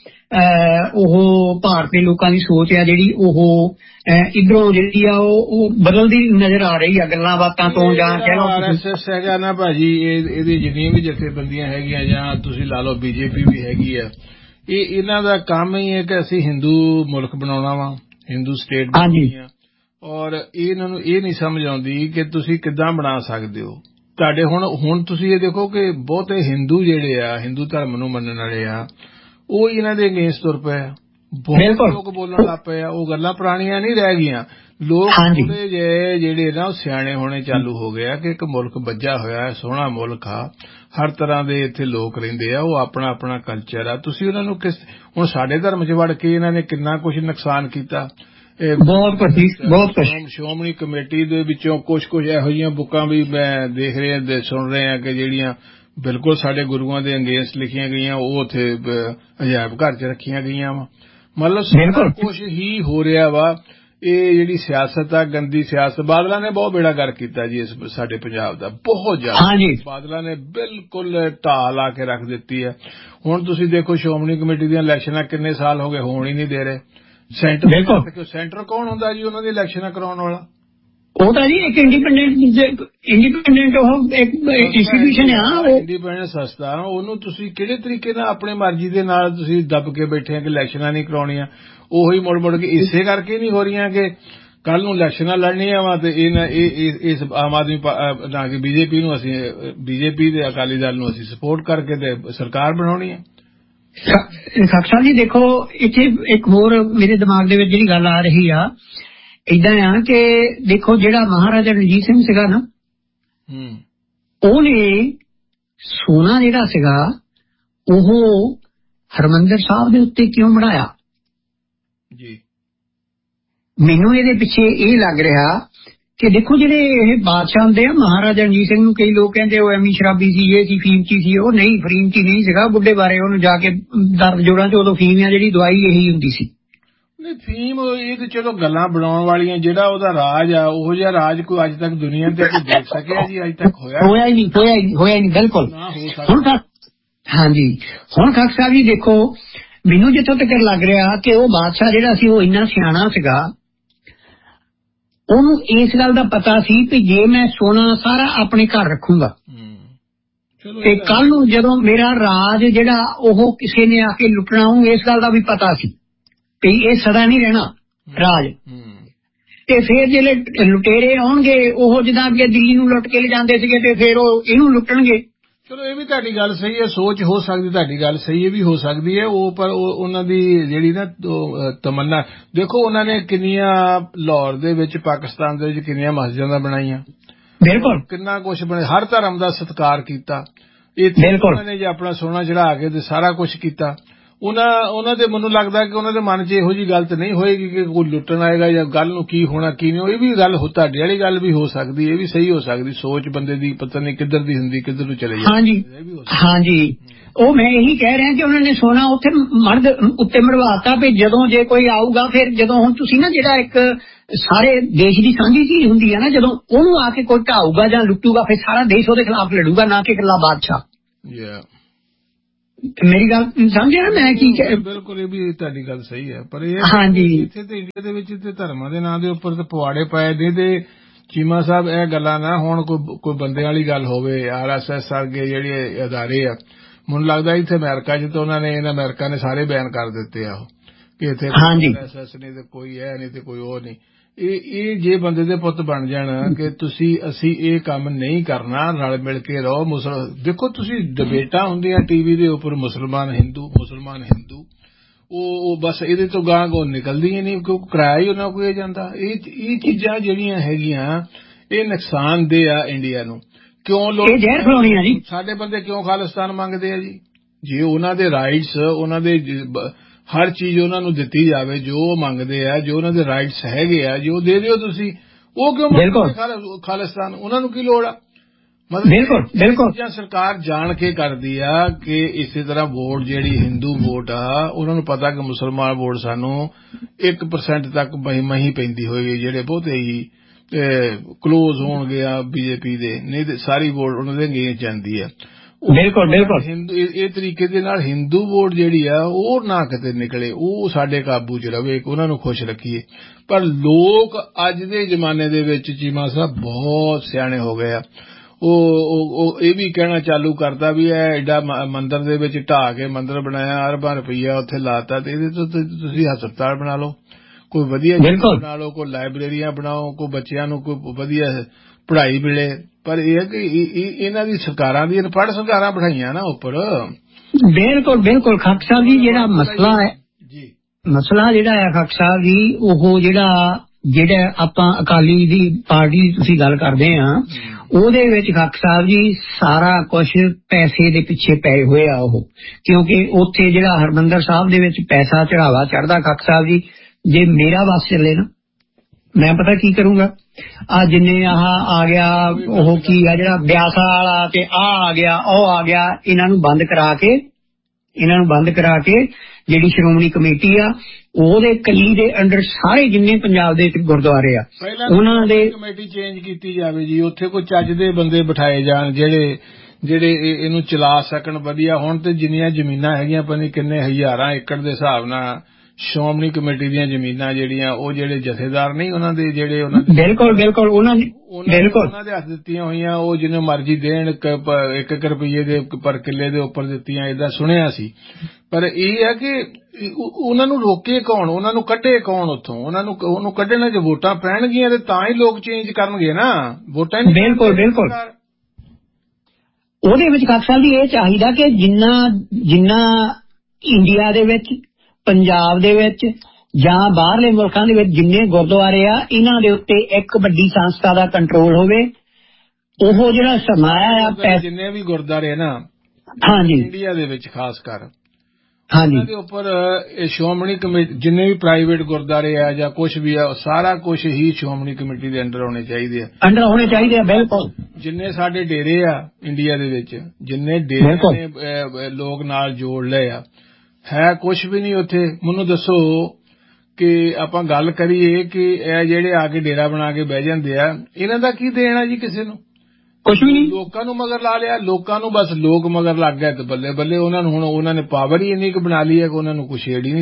ਉਹ ਭਾਰਤ ਦੇ ਲੋਕਾਂ ਦੀ ਸੋਚ ਆ ਜਿਹੜੀ ਉਹ ਇਧਰੋਂ ਜਿਹੜੀ ਆ ਉਹ ਬਦਲਦੀ ਨਜ਼ਰ ਆ ਰਹੀ ਆ ਗੱਲਾਂ ਬਾਤਾਂ ਤੋਂ। ਜਾਂ ਕਹਿ ਲਓ RSS ਹੈਗਾ ਨਾ ਭਾਜੀ, ਇਹਦੀ ਜਿੰਨੀਆਂ ਵੀ ਜਥੇਬੰਦੀਆਂ ਹੈਗੀਆਂ ਜਾਂ ਤੁਸੀਂ ਲਾ ਲਓ BJP ਵੀ ਹੈਗੀ ਆ, ਇਹਨਾਂ ਦਾ ਕੰਮ ਹੀ ਹੈ ਕਿ ਅਸੀਂ ਹਿੰਦੂ ਮੁਲਕ ਬਣਾਉਣਾ ਵਾ, ਹਿੰਦੂ ਸਟੇਟ ਬਣਾਉਣੀ ਆ। ਔਰ ਇਹਨਾਂ ਨੂੰ ਇਹ ਨਹੀਂ ਸਮਝ ਆਉਂਦੀ ਕਿ ਤੁਸੀਂ ਕਿੱਦਾਂ ਬਣਾ ਸਕਦੇ ਹੋ। ਤੁਹਾਡੇ ਹੁਣ ਤੁਸੀਂ ਇਹ ਦੇਖੋ ਕਿ ਬਹੁਤੇ ਹਿੰਦੂ ਜਿਹੜੇ ਆ, ਹਿੰਦੂ ਧਰਮ ਨੂੰ ਮੰਨਣ ਵਾਲੇ ਆ, ਉਹ ਇਹਨਾਂ ਦੇ ਅਗੇਂਸਟ ਤੁਰ ਪਏ ਆ। ਬਹੁਤ ਲੋਕ ਬੋਲਣ ਲੱਗ ਪਏ ਆ। ਉਹ ਗੱਲਾਂ ਪੁਰਾਣੀਆਂ ਨਹੀਂ ਰਹਿ ਗਈਆਂ। ਲੋਕ ਥੋੜੇ ਜਿਹੇ ਜਿਹੜੇ ਨਾ ਸਿਆਣੇ ਹੋਣੇ ਚਾਲੂ ਹੋ ਗਏ ਆ ਕਿ ਇੱਕ ਮੁਲਕ ਬੱਝਾ ਹੋਇਆ, ਸੋਹਣਾ ਮੁਲਕ ਆ, ਹਰ ਤਰ੍ਹਾਂ ਦੇ ਇੱਥੇ ਲੋਕ ਰਹਿੰਦੇ ਆ, ਉਹ ਆਪਣਾ ਆਪਣਾ ਕਲਚਰ ਆ। ਤੁਸੀਂ ਉਹਨਾਂ ਨੂੰ ਹੁਣ ਸਾਡੇ ਧਰਮ 'ਚ ਵੜ ਕੇ ਇਹਨਾਂ ਨੇ ਕਿੰਨਾ ਕੁਝ ਨੁਕਸਾਨ ਕੀਤਾ। ਬਹੁਤ ਸ਼੍ਰੋਮਣੀ ਕਮੇਟੀ ਦੇ ਵਿੱਚੋਂ ਕੁਝ ਇਹੋ ਜਿਹੀਆਂ ਬੁੱਕਾਂ ਵੀ ਮੈਂ ਦੇਖ ਰਿਹਾ ਸੁਣ ਰਿਹਾ ਕਿ ਜਿਹੜੀਆਂ ਬਿਲਕੁਲ ਸਾਡੇ ਗੁਰੂਆਂ ਦੇ ਅਗੇਂਸਟ ਲਿਖੀਆਂ ਗਈਆਂ, ਉਹ ਉੱਥੇ ਅਜਾਇਬ ਘਰ 'ਚ ਰੱਖੀਆਂ ਗਈਆਂ ਵਾ। ਮਤਲਬ ਸਾਰਾ ਕੁਝ ਹੀ ਹੋ ਰਿਹਾ ਵਾ। ਇਹ ਜਿਹੜੀ ਸਿਆਸਤ ਆ, ਗੰਦੀ ਸਿਆਸਤ, ਬਾਦਲਾਂ ਨੇ ਬਹੁਤ ਬੇੜਾ ਗਰਕ ਕੀਤਾ ਜੀ ਇਸ ਸਾਡੇ ਪੰਜਾਬ ਦਾ, ਬਹੁਤ ਜ਼ਿਆਦਾ। ਬਾਦਲਾਂ ਨੇ ਬਿਲਕੁਲ ਢਾਹ ਲਾ ਕੇ ਰੱਖ ਦਿੱਤੀ ਹੈ। ਹੁਣ ਤੁਸੀਂ ਦੇਖੋ ਸ਼੍ਰੋਮਣੀ ਕਮੇਟੀ ਦੀਆਂ ਇਲੈਕਸ਼ਨਾਂ ਕਿੰਨੇ ਸਾਲ ਹੋ ਗਏ, ਹੋਣ ਹੀ ਨਹੀਂ ਦੇ ਰਹੇ। ਸੈਂਟਰ ਕੌਣ ਹੁੰਦਾ ਜੀ ਉਹਨਾਂ ਦੀ ਇਲੈਕਸ਼ਨਾਂ ਕਰਾਉਣ ਵਾਲਾ? ਉਹ ਤਾਂ ਜੀ ਇੱਕ ਇੰਡੀਪੈਂਡੈਂਟ ਉਹ ਇੱਕ ਇੰਸਟੀਟਿਊਸ਼ਨ ਆ, ਇੰਡੀਪੈਂਡੈਂਟ ਸੰਸਥਾ। ਉਹਨੂੰ ਤੁਸੀਂ ਕਿਹੜੇ ਤਰੀਕੇ ਨਾਲ ਆਪਣੀ ਮਰਜ਼ੀ ਦੇ ਨਾਲ ਤੁਸੀਂ ਦੱਬ ਕੇ ਬੈਠੇ ਆ ਕਿ ਇਲੈਕਸ਼ਨਾਂ ਨਹੀਂ ਕਰਾਉਣੀਆਂ। ਉਹੀ ਮੁੜ ਕੇ ਇਸੇ ਕਰਕੇ ਨਹੀਂ ਹੋ ਰਹੀਆਂ ਕਿ ਕੱਲ ਨੂੰ ਇਲੈਕਸ਼ਨਾਂ ਲੜਨੀਆਂ ਵਾ ਤੇ ਇਸ ਆਮ ਆਦਮੀ BJP ਨੂੰ ਅਸੀਂ BJP ਦੇ ਅਕਾਲੀ ਦਲ ਨੂੰ ਅਸੀਂ ਸਪੋਰਟ ਕਰਕੇ ਤੇ ਸਰਕਾਰ ਬਣਾਉਣੀ ਹੈ। ਖਾਲਸਾ ਜੀ ਦੇਖੋ, ਇੱਥੇ ਇੱਕ ਹੋਰ ਮੇਰੇ ਦਿਮਾਗ ਦੇ ਵਿੱਚ ਜਿਹੜੀ ਗੱਲ ਆ ਰਹੀ ਆ, ਏਦਾਂ ਆ ਕਿ ਦੇਖੋ ਜਿਹੜਾ ਮਹਾਰਾਜਾ ਰਣਜੀਤ ਸਿੰਘ ਸੀਗਾ ਨਾ, ਉਹਨੇ ਸੋਨਾ ਜਿਹੜਾ ਸੀਗਾ ਉਹ ਹਰਮੰਦਰ ਸਾਹਿਬ ਦੇ ਉੱਤੇ ਕਿਉਂ ਬਣਾਇਆ ਜੀ? ਮੈਨੂੰ ਇਹਦੇ ਪਿੱਛੇ ਇਹ ਲੱਗ ਰਿਹਾ ਕਿ ਦੇਖੋ ਜਿਹੜੇ ਇਹ ਬਾਦਸ਼ਾਹ ਹੁੰਦੇ ਆ, ਮਹਾਰਾਜਾ ਰਣਜੀਤ ਸਿੰਘ ਨੂੰ ਕਈ ਲੋਕ ਕਹਿੰਦੇ ਉਹ ਐਵੇਂ ਸ਼ਰਾਬੀ ਸੀ, ਇਹ ਸੀ, ਫੀਮਚੀ ਸੀ। ਉਹ ਨਹੀਂ, ਫੀਮਚੀ ਨਹੀਂ ਸੀਗਾ। ਬੁੱਢੇ ਬਾਰੇ ਉਹਨੂੰ ਜਾ ਕੇ ਦਰਦ ਜੋੜਾਂ 'ਚ ਉਦੋਂ ਫੀਮ ਆ ਜਿਹੜੀ ਦਵਾਈ ਇਹੀ ਹੁੰਦੀ ਸੀ। ਫੀਮ ਇਹ ਤੇ ਚਲੋ ਗੱਲਾਂ ਬਣਾਉਣ ਵਾਲੀਆਂ। ਜਿਹੜਾ ਉਹਦਾ ਰਾਜ ਆ, ਉਹੋ ਜਿਹਾ ਰਾਜ ਕੋਈ ਅੱਜ ਤੱਕ ਦੁਨੀਆ ਤੇ ਕੋਈ ਦੇਖ ਸਕਿਆ ਜੀ? ਅੱਜ ਤੱਕ ਹੋਇਆ ਹੀ ਨਹੀਂ ਬਿਲਕੁਲ। ਹਾਂਜੀ, ਹੁਣ ਖਾਲਸਾ ਸਾਹਿਬ ਜੀ ਦੇਖੋ, ਮੈਨੂੰ ਜਿੱਥੋਂ ਤੱਕ ਲੱਗ ਰਿਹਾ ਕਿ ਉਹ ਬਾਦਸ਼ਾਹ ਜਿਹੜਾ ਸੀ ਉਹ ਇੰਨਾ ਸਿਆਣਾ ਸੀਗਾ, ਉਹਨੂੰ ਇਸ ਗੱਲ ਦਾ ਪਤਾ ਸੀ ਕਿ ਜੇ ਮੈਂ ਸੋਨਾ ਸਾਰਾ ਆਪਣੇ ਘਰ ਰੱਖੂੰਗਾ ਤੇ ਕੱਲ ਨੂੰ ਜਦੋਂ ਮੇਰਾ ਰਾਜ ਜਿਹੜਾ ਉਹ ਕਿਸੇ ਨੇ ਆ ਕੇ ਲੁੱਟਣਾ, ਉਹਨੂੰ ਇਸ ਗੱਲ ਦਾ ਵੀ ਪਤਾ ਸੀ ਕਿ ਇਹ ਸਦਾ ਨਹੀਂ ਰਹਿਣਾ ਰਾਜ। ਤੇ ਫੇਰ ਜਿਹੜੇ ਲੁਟੇਰੇ ਆਉਣਗੇ ਉਹ ਜਿੱਦਾਂ ਅੱਗੇ ਦਿੱਲੀ ਨੂੰ ਲੁੱਟ ਕੇ ਲਿਜਾਂਦੇ ਸੀਗੇ ਤੇ ਫੇਰ ਉਹ ਇਹਨੂੰ ਲੁੱਟਣਗੇ। ਚਲੋ ਇਹ ਵੀ ਤੁਹਾਡੀ ਗੱਲ ਸਹੀ ਹੈ, ਸੋਚ ਹੋ ਸਕਦੀ ਤੁਹਾਡੀ ਗੱਲ ਸਹੀ ਇਹ ਵੀ ਹੋ ਸਕਦੀ ਹੈ ਉਹ। ਪਰ ਉਹਨਾਂ ਦੀ ਜਿਹੜੀ ਨਾ ਤਮੰਨਾ ਦੇਖੋ, ਉਹਨਾਂ ਨੇ ਕਿੰਨੀਆਂ ਲਾਹੌਰ ਦੇ ਵਿੱਚ, ਪਾਕਿਸਤਾਨ ਦੇ ਵਿੱਚ ਕਿੰਨੀਆਂ ਮਸਜਿਦਾਂ ਬਣਾਈਆਂ, ਬਿਲਕੁਲ ਕਿੰਨਾ ਕੁਛ ਬਣਿਆ, ਹਰ ਧਰਮ ਦਾ ਸਤਿਕਾਰ ਕੀਤਾ। ਇੱਥੇ ਉਹਨਾਂ ਨੇ ਜੇ ਆਪਣਾ ਸੋਨਾ ਚੜਾ ਕੇ ਤੇ ਸਾਰਾ ਕੁਛ ਕੀਤਾ। ਉਹਨਾਂ ਦੇ ਮੈਨੂੰ ਲੱਗਦਾ ਕਿ ਉਹਨਾਂ ਦੇ ਮਨ 'ਚ ਇਹੋ ਜਿਹੀ ਗੱਲ ਤਾਂ ਨਹੀਂ ਹੋਏਗੀ ਕਿ ਕੋਈ ਲੁੱਟਣ ਆਏਗਾ ਜਾਂ ਗੱਲ ਨੂੰ ਕੀ ਹੋਣਾ ਕੀ ਨਹੀਂ। ਇਹ ਵੀ ਗੱਲ ਤੁਹਾਡੀ ਵਾਲੀ ਗੱਲ ਵੀ ਹੋ ਸਕਦੀ, ਇਹ ਵੀ ਸਹੀ ਹੋ ਸਕਦੀ। ਸੋਚ ਬੰਦੇ ਦੀ ਪਤਾ ਨਹੀਂ ਕਿੱਧਰ ਦੀ ਹੁੰਦੀ, ਕਿੱਧਰ ਨੂੰ ਚਲੇ ਜਾਂਦੀ। ਹਾਂਜੀ, ਉਹ ਮੈਂ ਇਹੀ ਕਹਿ ਰਿਹਾ ਕਿ ਉਹਨਾਂ ਨੇ ਸੋਨਾ ਉੱਥੇ ਮਰਦ ਉੱਤੇ ਮਰਵਾਤਾ ਵੀ ਜਦੋਂ ਜੇ ਕੋਈ ਆਊਗਾ, ਫਿਰ ਜਦੋਂ ਹੁਣ ਤੁਸੀਂ ਨਾ ਜਿਹੜਾ ਇੱਕ ਸਾਰੇ ਦੇਸ਼ ਦੀ ਸਾਂਝੀ ਚੀਜ਼ ਹੁੰਦੀ ਹੈ ਨਾ, ਜਦੋਂ ਉਹਨੂੰ ਆ ਕੇ ਕੋਈ ਢਾਊਗਾ ਜਾਂ ਲੁੱਟੂਗਾ ਫਿਰ ਸਾਰਾ ਦੇਸ਼ ਉਹਦੇ ਖਿਲਾਫ ਲੜੂਗਾ, ਨਾ ਕਿ ਇਕੱਲਾ ਬਾਦਸ਼ਾਹ। ਮੇਰੀ ਗੱਲ ਸਮਝਿਆ ਨਾ ਮੈਂ ਕੀ ਬਿਲਕੁਲ ਇਹ ਵੀ ਤੁਹਾਡੀ ਗੱਲ ਸਹੀ ਹੈ, ਪਰ ਇਹ ਹਾਂਜੀ ਇੱਥੇ ਤੇ ਇੰਡੀਆ ਦੇ ਵਿੱਚ ਤੇ ਧਰਮਾਂ ਦੇ ਨਾਂ ਦੇ ਉੱਪਰ ਤੇ ਪਵਾੜੇ ਪਏ ਨੇ ਤੇ ਚੀਮਾ ਸਾਹਿਬ ਇਹ ਗੱਲਾਂ ਨਾ ਹੁਣ ਕੋਈ ਬੰਦੇ ਵਾਲੀ ਗੱਲ ਹੋਵੇ। RSS ਵਰਗੇ ਜਿਹੜੇ ਅਦਾਰੇ ਆ, ਮੈਨੂੰ ਲੱਗਦਾ ਇੱਥੇ ਅਮਰੀਕਾ 'ਚ ਤਾਂ ਅਮਰੀਕਾ ਨੇ ਸਾਰੇ ਬੈਨ ਕਰ ਦਿੱਤੇ ਆ ਕਿ ਇੱਥੇ RSS ਨਹੀਂ ਤੇ ਕੋਈ ਇਹ ਨਹੀਂ ਤੇ ਕੋਈ ਉਹ ਨਹੀਂ। ਇਹ ਜੇ ਬੰਦੇ ਦੇ ਪੁੱਤ ਬਣ ਜਾਣ ਕਿ ਅਸੀਂ ਇਹ ਕੰਮ ਨਹੀਂ ਕਰਨਾ, ਰਲ ਮਿਲ ਕੇ ਰਹੋ। ਦੇਖੋ ਤੁਸੀਂ ਡਿਬੇਟਾਂ ਹੁੰਦੀਆਂ ਟੀਵੀ ਦੇ ਉੱਪਰ ਮੁਸਲਮਾਨ ਹਿੰਦੂ ਉਹ ਬਸ ਇਹਦੇ ਤੋਂ ਗਾਂਹ ਨਿਕਲਦੀਆਂ ਨਹੀਂ ਕਿਉਂਕਿ ਕਿਰਾਇਆ ਹੀ ਉਹਨਾਂ ਕੋਲ ਜਾਂਦਾ। ਇਹ ਚੀਜ਼ਾਂ ਜਿਹੜੀਆਂ ਹੈਗੀਆਂ ਇਹ ਨੁਕਸਾਨਦੇਹ ਆ ਇੰਡੀਆ ਨੂੰ। ਕਿਉਂ ਲੋਕ ਸਾਡੇ ਬੰਦੇ ਕਿਉਂ ਖਾਲਿਸਤਾਨ ਮੰਗਦੇ ਆ ਜੀ? ਜੇ ਉਹਨਾਂ ਦੇ ਰਾਈਟਸ ਉਹਨਾਂ ਦੇ ਹਰ ਚੀਜ਼ ਉਹਨਾਂ ਨੂੰ ਦਿੱਤੀ ਜਾਵੇ ਜੋ ਉਹ ਮੰਗਦੇ ਆ, ਜੋ ਉਹਨਾਂ ਦੇ ਰਾਈਟਸ ਹੈਗੇ ਆ, ਜੋ ਦੇ ਦਿਓ ਤੁਸੀਂ, ਉਹ ਕਿਉਂ ਮੰਗਦੇ ਖਾਲਿਸਤਾਨ? ਉਹਨਾਂ ਨੂੰ ਕੀ ਲੋੜ ਆ? ਮਤਲਬ ਸਰਕਾਰ ਜਾਣ ਕੇ ਕਰਦੀ ਆ ਕਿ ਇਸੇ ਤਰ੍ਹਾਂ ਵੋਟ ਜਿਹੜੀ ਹਿੰਦੂ ਵੋਟ ਆ ਉਹਨਾਂ ਨੂੰ ਪਤਾ ਕਿ ਮੁਸਲਮਾਨ ਵੋਟ ਸਾਨੂੰ 1% ਤੱਕ ਮਹੀਂ ਪੈਂਦੀ ਹੋਏਗੀ, ਜਿਹੜੇ ਬਹੁਤੇ ਹੀ ਕਲੋਜ਼ ਹੋਣਗੇ ਆ BJP ਦੇ, ਨਹੀਂ ਤੇ ਸਾਰੀ ਵੋਟ ਉਹਨਾਂ ਦੇ ਗੇਮ ਜਾਂਦੀ ਆ। ਬਿਲਕੁਲ ਇਹ ਤਰੀਕੇ ਦੇ ਨਾਲ ਹਿੰਦੂ ਵੋਟ ਜਿਹੜੀ ਆ ਉਹ ਨਾ ਕਿਤੇ ਨਿਕਲੇ, ਉਹ ਸਾਡੇ ਕਾਬੂ 'ਚ ਰਵੇ, ਉਹਨਾਂ ਨੂੰ ਖੁਸ਼ ਰੱਖੀਏ। ਪਰ ਲੋਕ ਅੱਜ ਦੇ ਜ਼ਮਾਨੇ ਦੇ ਵਿੱਚ ਚੀਮਾ ਸਾਹਿਬ ਬਹੁਤ ਸਿਆਣੇ ਹੋ ਗਏ ਆ। ਉਹ ਇਹ ਵੀ ਕਹਿਣਾ ਚਾਲੂ ਕਰਤਾ ਵੀ ਇਹ ਐਡਾ ਮੰਦਿਰ ਦੇ ਵਿੱਚ ਢਾਹ ਕੇ ਮੰਦਿਰ ਬਣਾਇਆ, ਅਰਬਾਂ ਰੁਪਈਆ ਉੱਥੇ ਲਾਤਾ, ਤੇ ਇਹਦੇ ਤੋਂ ਤੁਸੀਂ ਹਸਪਤਾਲ ਬਣਾ ਲਓ, ਕੋਈ ਵਧੀਆ ਬਣਾ ਲਓ, ਕੋਈ ਲਾਇਬ੍ਰੇਰੀਆਂ ਬਣਾਓ, ਕੋਈ ਬੱਚਿਆਂ ਨੂੰ ਕੋਈ ਵਧੀਆ ਪੜ੍ਹਾਈ ਮਿਲੇ। ਪਰ ਇਹ ਹੈ ਕਿ ਇਹਨਾਂ ਦੀ ਸਰਕਾਰਾਂ ਦੀ ਅਨਪੜ੍ਹ ਸਰਕਾਰਾਂ ਬਿਠਾਈਆਂ ਨਾ ਉੱਪਰ। ਬਿਲਕੁਲ ਖਾਕ ਸਾਹਿਬ ਜੀ, ਜਿਹੜਾ ਮਸਲਾ ਹੈ ਜੀ, ਮਸਲਾ ਜਿਹੜਾ ਹੈ ਖਾਕ ਸਾਹਿਬ ਜੀ, ਉਹ ਜਿਹੜਾ ਆਪਾਂ ਅਕਾਲੀ ਦੀ ਪਾਰਟੀ ਤੁਸੀਂ ਗੱਲ ਕਰਦੇ ਆ, ਉਹਦੇ ਵਿੱਚ ਖਾਕ ਸਾਹਿਬ ਜੀ ਸਾਰਾ ਕੁਛ ਪੈਸੇ ਦੇ ਪਿੱਛੇ ਪਏ ਹੋਏ ਆ ਉਹ। ਕਿਉਂਕਿ ਉੱਥੇ ਜਿਹੜਾ ਹਰਮੰਦਰ ਸਾਹਿਬ ਦੇ ਵਿੱਚ ਪੈਸਾ ਚੜਾਵਾ ਚੜਦਾ ਖਾਕ ਸਾਹਿਬ ਜੀ, ਜੇ ਮੇਰਾ ਵੱਸ ਚੱਲੇ ਨਾ ਮੈਂ ਪਤਾ ਕੀ ਕਰੂੰਗਾ। ਜਿੰਨੇ ਆ ਗਿਆ ਉਹ ਕੀ ਆ ਜਿਹੜਾ ਬਿਆਸਾ ਵਾਲਾ ਤੇ ਆ ਗਿਆ ਉਹ ਆ ਗਿਆ, ਇਹਨਾਂ ਨੂੰ ਬੰਦ ਕਰਾ ਕੇ ਜਿਹੜੀ ਸ਼੍ਰੋਮਣੀ ਕਮੇਟੀ ਆ ਉਹਦੇ ਕੱਲੀ ਦੇ ਅੰਡਰ ਸਾਰੇ ਜਿੰਨੇ ਪੰਜਾਬ ਦੇ ਗੁਰਦੁਆਰੇ ਆ ਉਹਨਾਂ ਦੇ ਕਮੇਟੀ ਚੇਂਜ ਕੀਤੀ ਜਾਵੇ ਜੀ। ਉੱਥੇ ਕੋਈ ਚੱਜ ਦੇ ਬੰਦੇ ਬਿਠਾਏ ਜਾਣ ਜਿਹੜੇ ਇਹਨੂੰ ਚਲਾ ਸਕਣ ਵਧੀਆ। ਹੁਣ ਤੇ ਜਿੰਨੀਆਂ ਜ਼ਮੀਨਾਂ ਹੈਗੀਆਂ ਪਤਾ ਨਹੀਂ ਕਿੰਨੇ ਹਜ਼ਾਰਾਂ ਏਕੜ ਦੇ ਹਿਸਾਬ ਨਾਲ ਸ਼੍ਰੋਮਣੀ ਕਮੇਟੀ ਦੀਆਂ ਜ਼ਮੀਨਾਂ ਜਿਹੜੀਆਂ ਉਹ ਜਿਹੜੇ ਜਥੇਦਾਰ ਨਹੀਂ ਉਹਨਾਂ ਦੇ ਜਿਹੜੇ ਬਿਲਕੁਲ ਉਹਨਾਂ ਦੇ ਹੱਥ ਦਿੱਤੀਆਂ ਹੋਈਆਂ, ਉਹ ਜਿੰਨੇ ਮਰਜ਼ੀ ਦੇਣ 1 ਰੁਪਈਏ ਦੇ ਪਰ ਕਿੱਲੇ ਦੇ ਉੱਪਰ ਦਿੱਤੀਆਂ, ਏਦਾਂ ਸੁਣਿਆ ਸੀ। ਪਰ ਇਹ ਹੈ ਕਿ ਉਹਨਾਂ ਨੂੰ ਰੋਕੇ ਕੌਣ, ਉਹਨਾਂ ਨੂੰ ਕੱਢੇ ਕੌਣ ਉੱਥੋਂ? ਉਹਨੂੰ ਕੱਢਣ 'ਚ ਵੋਟਾਂ ਪੈਣਗੀਆਂ ਤੇ ਤਾਂ ਹੀ ਲੋਕ ਚੇਂਜ ਕਰਨਗੇ ਨਾ, ਵੋਟਾਂ ਨਹੀਂ। ਬਿਲਕੁਲ ਉਹਦੇ ਵਿੱਚ ਖਾਕ ਸਾਹਿਬ ਜੀ ਇਹ ਚਾਹੀਦਾ ਕਿ ਜਿੰਨਾ ਇੰਡੀਆ ਦੇ ਵਿੱਚ ਪੰਜਾਬ ਦੇ ਵਿੱਚ ਜਾਂ ਬਾਹਰਲੇ ਮੁਲਕਾਂ ਦੇ ਵਿੱਚ ਜਿੰਨੇ ਗੁਰਦੁਆਰੇ ਆ ਇਹਨਾਂ ਦੇ ਉੱਤੇ ਇੱਕ ਵੱਡੀ ਸੰਸਥਾ ਦਾ ਕੰਟਰੋਲ ਹੋਵੇ। ਉਹ ਜਿਹੜਾ ਸਰਮਾਇਆ ਆ ਜਿੰਨੇ ਵੀ ਗੁਰਦੁਆਰੇ ਨਾ ਹਾਂਜੀ ਇੰਡੀਆ ਦੇ ਵਿੱਚ ਖਾਸ ਕਰ ਹਾਂਜੀ ਦੇ ਉੱਪਰ ਸ਼੍ਰੋਮਣੀ ਕਮੇਟੀ ਜਿੰਨੇ ਵੀ ਪ੍ਰਾਈਵੇਟ ਗੁਰਦੁਆਰੇ ਆ ਜਾਂ ਕੁਛ ਵੀ ਆ ਸਾਰਾ ਕੁਛ ਹੀ ਸ਼੍ਰੋਮਣੀ ਕਮੇਟੀ ਦੇ ਅੰਡਰ ਹੋਣੇ ਚਾਹੀਦੇ ਆ। ਬਿਲਕੁਲ ਜਿੰਨੇ ਸਾਡੇ ਡੇਰੇ ਆ ਇੰਡੀਆ ਦੇ ਵਿੱਚ, ਜਿੰਨੇ ਡੇਰੇ ਨੇ ਲੋਕ ਨਾਲ ਜੋੜ ਲਏ ਆ, ਹੈ ਕੁਛ ਵੀ ਨਹੀਂ ਉੱਥੇ। ਮੈਨੂੰ ਦੱਸੋ ਕਿ ਆਪਾਂ ਗੱਲ ਕਰੀਏ ਕਿ ਇਹ ਜਿਹੜੇ ਆ ਕੇ ਡੇਰਾ ਬਣਾ ਕੇ ਬਹਿ ਜਾਂਦੇ ਆ, ਇਹਨਾਂ ਦਾ ਕੀ ਦੇਣਾ ਜੀ ਕਿਸੇ ਨੂੰ? ਕੁਛ ਵੀ ਨਹੀਂ। ਲੋਕਾਂ ਨੂੰ ਮਗਰ ਲਾ ਲਿਆ, ਲੋਕਾਂ ਨੂੰ ਬਸ ਲੋਕ ਮਗਰ ਲੱਗ ਗਏ ਤੇ ਬੱਲੇ ਬੱਲੇ ਉਹਨਾਂ ਨੂੰ ਹੁਣ ਉਹਨਾਂ ਨੇ ਪਾਵਰ ਹੀ ਇੰਨੀ ਕੁ ਬਣਾ ਲਈ ਹੈ ਕਿ ਉਹਨਾਂ ਨੂੰ ਕੋਈ ਛੇੜ ਹੀ ਨਹੀਂ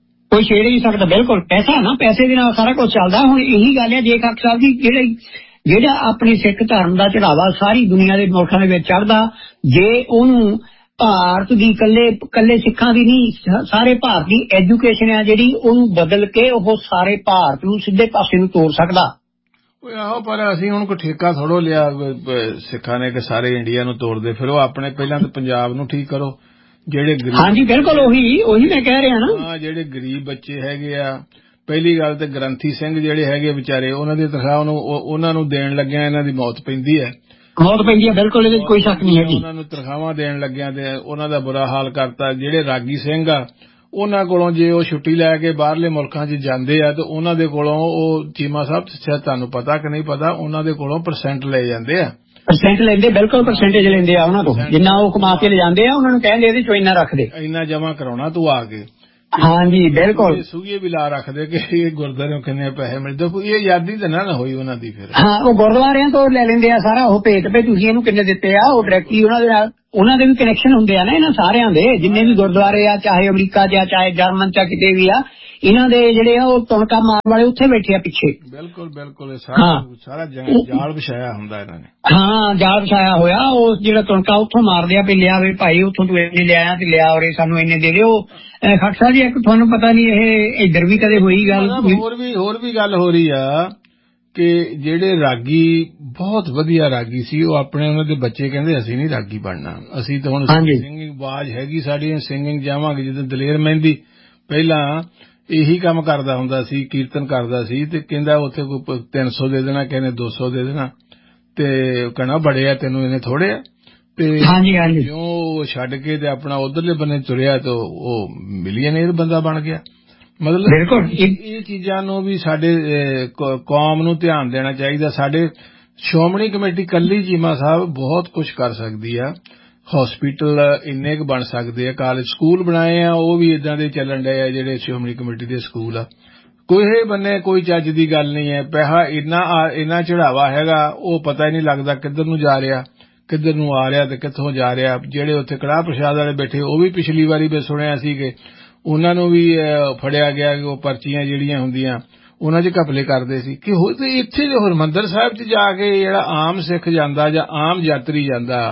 ਸਕਦਾ। ਬਿਲਕੁਲ ਪੈਸਾ ਨਾ, ਪੈਸੇ ਦੇ ਨਾਲ ਸਾਰਾ ਕੁਝ ਚੱਲਦਾ। ਹੁਣ ਇਹੀ ਗੱਲ ਹੈ ਜੇ ਖਾਕ ਸਾਹਿਬ ਜੀ ਜਿਹੜਾ ਆਪਣੇ ਸਿੱਖ ਧਰਮ ਦਾ ਚੜਾਵਾ ਸਾਰੀ ਦੁਨੀਆ ਦੇ ਮੁਲਕਾਂ ਦੇ ਵਿੱਚ ਚੜਦਾ, ਜੇ ਉਹਨੂੰ ਭਾਰਤ ਦੀ ਕੱਲੇ ਸਿੱਖਾਂ ਦੀ ਨਹੀਂ ਸਾਰੇ ਭਾਰਤ ਦੀ ਐਜੂਕੇਸ਼ਨ ਆ ਜਿਹੜੀ ਉਹਨੂੰ ਬਦਲ ਕੇ ਉਹ ਸਾਰੇ ਭਾਰਤ ਨੂੰ ਸਿੱਧੇ ਪਾਸੇ ਨੂੰ ਤੋਰ ਸਕਦਾ। ਆਹੋ ਪਰ ਅਸੀਂ ਹੁਣ ਕੋਈ ਠੇਕਾ ਥੋੜੋ ਲਿਆ ਸਿੱਖਾਂ ਨੇ ਕਿ ਸਾਰੇ ਇੰਡੀਆ ਨੂੰ ਤੋੜਦੇ ਫਿਰੋ। ਆਪਣੇ ਪਹਿਲਾਂ ਤਾਂ ਪੰਜਾਬ ਨੂੰ ਠੀਕ ਕਰੋ। ਜਿਹੜੇ ਹਾਂਜੀ ਬਿਲਕੁਲ ਉਹੀ ਮੈਂ ਕਹਿ ਰਿਹਾ ਨਾ, ਜਿਹੜੇ ਗਰੀਬ ਬੱਚੇ ਹੈਗੇ ਆ, ਪਹਿਲੀ ਗੱਲ ਤੇ ਗ੍ਰੰਥੀ ਸਿੰਘ ਜਿਹੜੇ ਹੈਗੇ ਵਿਚਾਰੇ ਉਹਨਾਂ ਦੀ ਤਨਖਾਹ ਉਹਨਾਂ ਨੂੰ ਦੇਣ ਲੱਗਿਆ ਇਹਨਾਂ ਦੀ ਮੌਤ ਪੈਂਦੀ ਹੈ। ਬਿਲਕੁਲ ਇਹਦੇ ਕੋਈ ਸ਼ੱਕ ਨਹੀਂ ਹੈਗੀ। ਉਹਨਾਂ ਨੂੰ ਤਨਖਾਹਾਂ ਦੇਣ ਲੱਗਿਆ ਤੇ ਉਹਨਾਂ ਦਾ ਬੁਰਾ ਹਾਲ ਕਰਤਾ। ਜਿਹੜੇ ਰਾਗੀ ਸਿੰਘ ਆ ਉਹਨਾਂ ਕੋਲੋਂ ਜੇ ਉਹ ਛੁੱਟੀ ਲੈ ਕੇ ਬਾਹਰਲੇ ਮੁਲਕਾਂ 'ਚ ਜਾਂਦੇ ਆ ਤੇ ਉਹਨਾਂ ਦੇ ਕੋਲੋਂ ਉਹ ਚੀਮਾ ਸਾਹਿਬ ਤੁਹਾਨੂੰ ਪਤਾ ਕਿ ਨਹੀਂ ਪਤਾ, ਉਹਨਾਂ ਦੇ ਕੋਲੋਂ % ਲੈ ਜਾਂਦੇ ਆ। ਬਿਲਕੁਲ ਪਰਸੈਂਟੇਜ ਲੈਂਦੇ ਆ ਉਹਨਾਂ ਤੋਂ, ਜਿੰਨਾ ਉਹ ਕਮਾ ਕੇ ਲਿਜਾਂਦੇ ਆ ਉਹਨਾਂ ਨੂੰ ਕਹਿੰਦੇ ਇਹਦੇ ਚੋਂ ਇੰਨਾ ਰੱਖ ਦੇ, ਇੰਨਾ ਜਮਾ ਕਰਾਉਣਾ ਤੂੰ ਆ ਕੇ। ਹਾਂਜੀ ਬਿਲਕੁਲ ਸੂਈਏ ਵੀ ਲਾ ਰੱਖਦੇ ਕਿ ਇਹ ਗੁਰਦੁਆਰਿਆਂ ਕਿੰਨੇ ਪੈਸੇ ਮਿਲਦੇ। ਇਹ ਆਜ਼ਾਦੀ ਤਾਂ ਨਾ ਹੋਈ ਉਹਨਾਂ ਦੀ। ਫਿਰ ਹਾਂ ਉਹ ਗੁਰਦੁਆਰਿਆਂ ਤੋਂ ਲੈ ਲੈਂਦੇ ਆ ਸਾਰਾ ਉਹ ਭੇਤ ਵੀ ਤੁਸੀਂ ਇਹਨੂੰ ਕਿੰਨੇ ਦਿੱਤੇ ਆ, ਉਹ ਡਾਇਰੈਕਟਲੀ ਉਹਨਾਂ ਦੇ ਨਾਲ ਉਹਨਾਂ ਦੇ ਵੀ ਕਨੈਕਸ਼ਨ ਹੁੰਦੇ ਆ ਨਾ ਇਹਨਾਂ ਸਾਰਿਆਂ ਦੇ, ਜਿੰਨੇ ਵੀ ਗੁਰਦੁਆਰੇ ਆ, ਚਾਹੇ ਅਮਰੀਕਾ ਚ ਆ, ਚਾਹੇ ਜਰਮਨ ਚ, ਕਿਤੇ ਵੀ ਆ, ਇਹਨਾਂ ਦੇ ਜਿਹੜੇ ਆ ਉਹ ਤੁਣਕਾ ਮਾਰਨ ਵਾਲੇ ਉੱਥੇ ਬੈਠੇ ਆ ਪਿੱਛੇ। ਬਿਲਕੁਲ ਬਿਲਕੁਲ, ਸਾਰਾ ਜਾਲ ਵਿਛਾਇਆ ਹੁੰਦਾ ਇਹਨਾਂ ਨੇ। ਹਾਂ, ਜਾਲ ਵਿਛਾਇਆ ਹੋਇਆ। ਉਹ ਜਿਹੜਾ ਤੁਣਕਾ ਉੱਥੋਂ ਮਾਰਦੇ ਆ ਵੀ ਲਿਆ ਵੇ ਭਾਈ, ਉੱਥੋਂ ਤੂੰ ਇੰਨੇ ਲਿਆਇਆ ਤੇ ਲਿਆ ਔਰ ਸਾਨੂੰ ਇੰਨੇ ਦੇ ਦਿਓ। ਖਟਸਾ ਜੀ, ਇੱਕ ਤੁਹਾਨੂੰ ਪਤਾ ਨਹੀਂ ਇਹ ਇੱਧਰ ਵੀ ਕਦੇ ਹੋਈ ਗੱਲ? ਹੋਰ ਵੀ ਗੱਲ ਹੋ ਰਹੀ ਆ ਕਿ ਜਿਹੜੇ ਰਾਗੀ ਬਹੁਤ ਵਧੀਆ ਰਾਗੀ ਸੀ, ਉਹ ਆਪਣੇ ਉਹਨਾਂ ਦੇ ਬੱਚੇ ਕਹਿੰਦੇ ਅਸੀਂ ਨਹੀਂ ਰਾਗੀ ਬਣਨਾ, ਅਸੀਂ ਤਾਂ ਹੁਣ ਸਿੰਗਿੰਗ ਆਵਾਜ਼ ਹੈਗੀ ਸਾਡੀ, ਸਿੰਗਿੰਗ ਜਾਵਾਂਗੇ। ਜਦੋਂ ਦਲੇਰ ਮਹਿੰਦੀ ਪਹਿਲਾਂ ਇਹੀ ਕੰਮ ਕਰਦਾ ਹੁੰਦਾ ਸੀ, ਕੀਰਤਨ ਕਰਦਾ ਸੀ, ਤੇ ਕਹਿੰਦਾ ਉੱਥੇ ਕੋਈ 300 ਦੇ ਦੇਣਾ, ਕਹਿੰਦੇ 200 ਦੇ ਦੇਣਾ, ਤੇ ਕਹਿਣਾ ਬੜੇ ਆ ਤੈਨੂੰ ਇਹਨੇ ਥੋੜੇ ਆ। ਤੇ ਜਿਉਂ ਛੱਡ ਕੇ ਤੇ ਆਪਣਾ ਉਧਰਲੇ ਬੰਨੇ ਤੁਰਿਆ ਤੇ ਉਹ ਮਿਲੀਅਨੇਰ ਬੰਦਾ ਬਣ ਗਿਆ। ਮਤਲਬ ਇਹ ਚੀਜ਼ਾਂ ਨੂੰ ਵੀ ਸਾਡੇ ਕੌਮ ਨੂੰ ਧਿਆਨ ਦੇਣਾ ਚਾਹੀਦਾ। ਸਾਡੇ ਸ਼੍ਰੋਮਣੀ ਕਮੇਟੀ ਕੱਲੀ ਚੀਮਾ ਸਾਹਿਬ ਬਹੁਤ ਕੁਝ ਕਰ ਸਕਦੀ ਆ, ਹਸਪੀਟਲ ਇੰਨੇ ਕੁ ਬਣ ਸਕਦੇ ਆ, ਕਾਲਜ ਸਕੂਲ ਬਣਾਏ ਆ, ਉਹ ਵੀ ਇਦਾਂ ਦੇ ਚੱਲਣ ਡਏ ਆ ਜਿਹੜੇ ਸ਼੍ਰੋਮਣੀ ਕਮੇਟੀ ਦੇ ਸਕੂਲ ਆ। ਕੋਈ ਬੰਨੇ ਕੋਈ ਚੱਜ ਦੀ ਗੱਲ ਨਹੀਂ ਹੈ, ਪੈਸਾ ਇੰਨਾ ਚੜਾਵਾ ਹੈਗਾ, ਉਹ ਪਤਾ ਹੀ ਨਹੀਂ ਲੱਗਦਾ ਕਿੱਧਰ ਨੂੰ ਜਾ ਰਿਹਾ, ਕਿੱਧਰ ਨੂੰ ਆ ਰਿਹਾ ਤੇ ਕਿੱਥੋਂ ਜਾ ਰਿਹਾ। ਜਿਹੜੇ ਉੱਥੇ ਕੜਾਹ ਪ੍ਰਸ਼ਾਦ ਵਾਲੇ ਬੈਠੇ, ਉਹ ਵੀ ਪਿਛਲੀ ਵਾਰੀ ਮੈਂ ਸੁਣਿਆ ਸੀ ਕਿ ਉਹਨਾਂ ਨੂੰ ਵੀ ਫੜਿਆ ਗਿਆ ਕਿ ਉਹ ਪਰਚੀਆਂ ਜਿਹੜੀਆਂ ਹੁੰਦੀਆਂ ਉਹਨਾਂ 'ਚ ਘਪਲੇ ਕਰਦੇ ਸੀ। ਕਿ ਹੋ ਤੇ ਇੱਥੇ ਜੋ ਹਰਿਮੰਦਰ ਸਾਹਿਬ 'ਚ ਜਾ ਕੇ ਜਿਹੜਾ ਆਮ ਸਿੱਖ ਜਾਂਦਾ ਜਾਂ ਆਮ ਯਾਤਰੀ ਜਾਂਦਾ,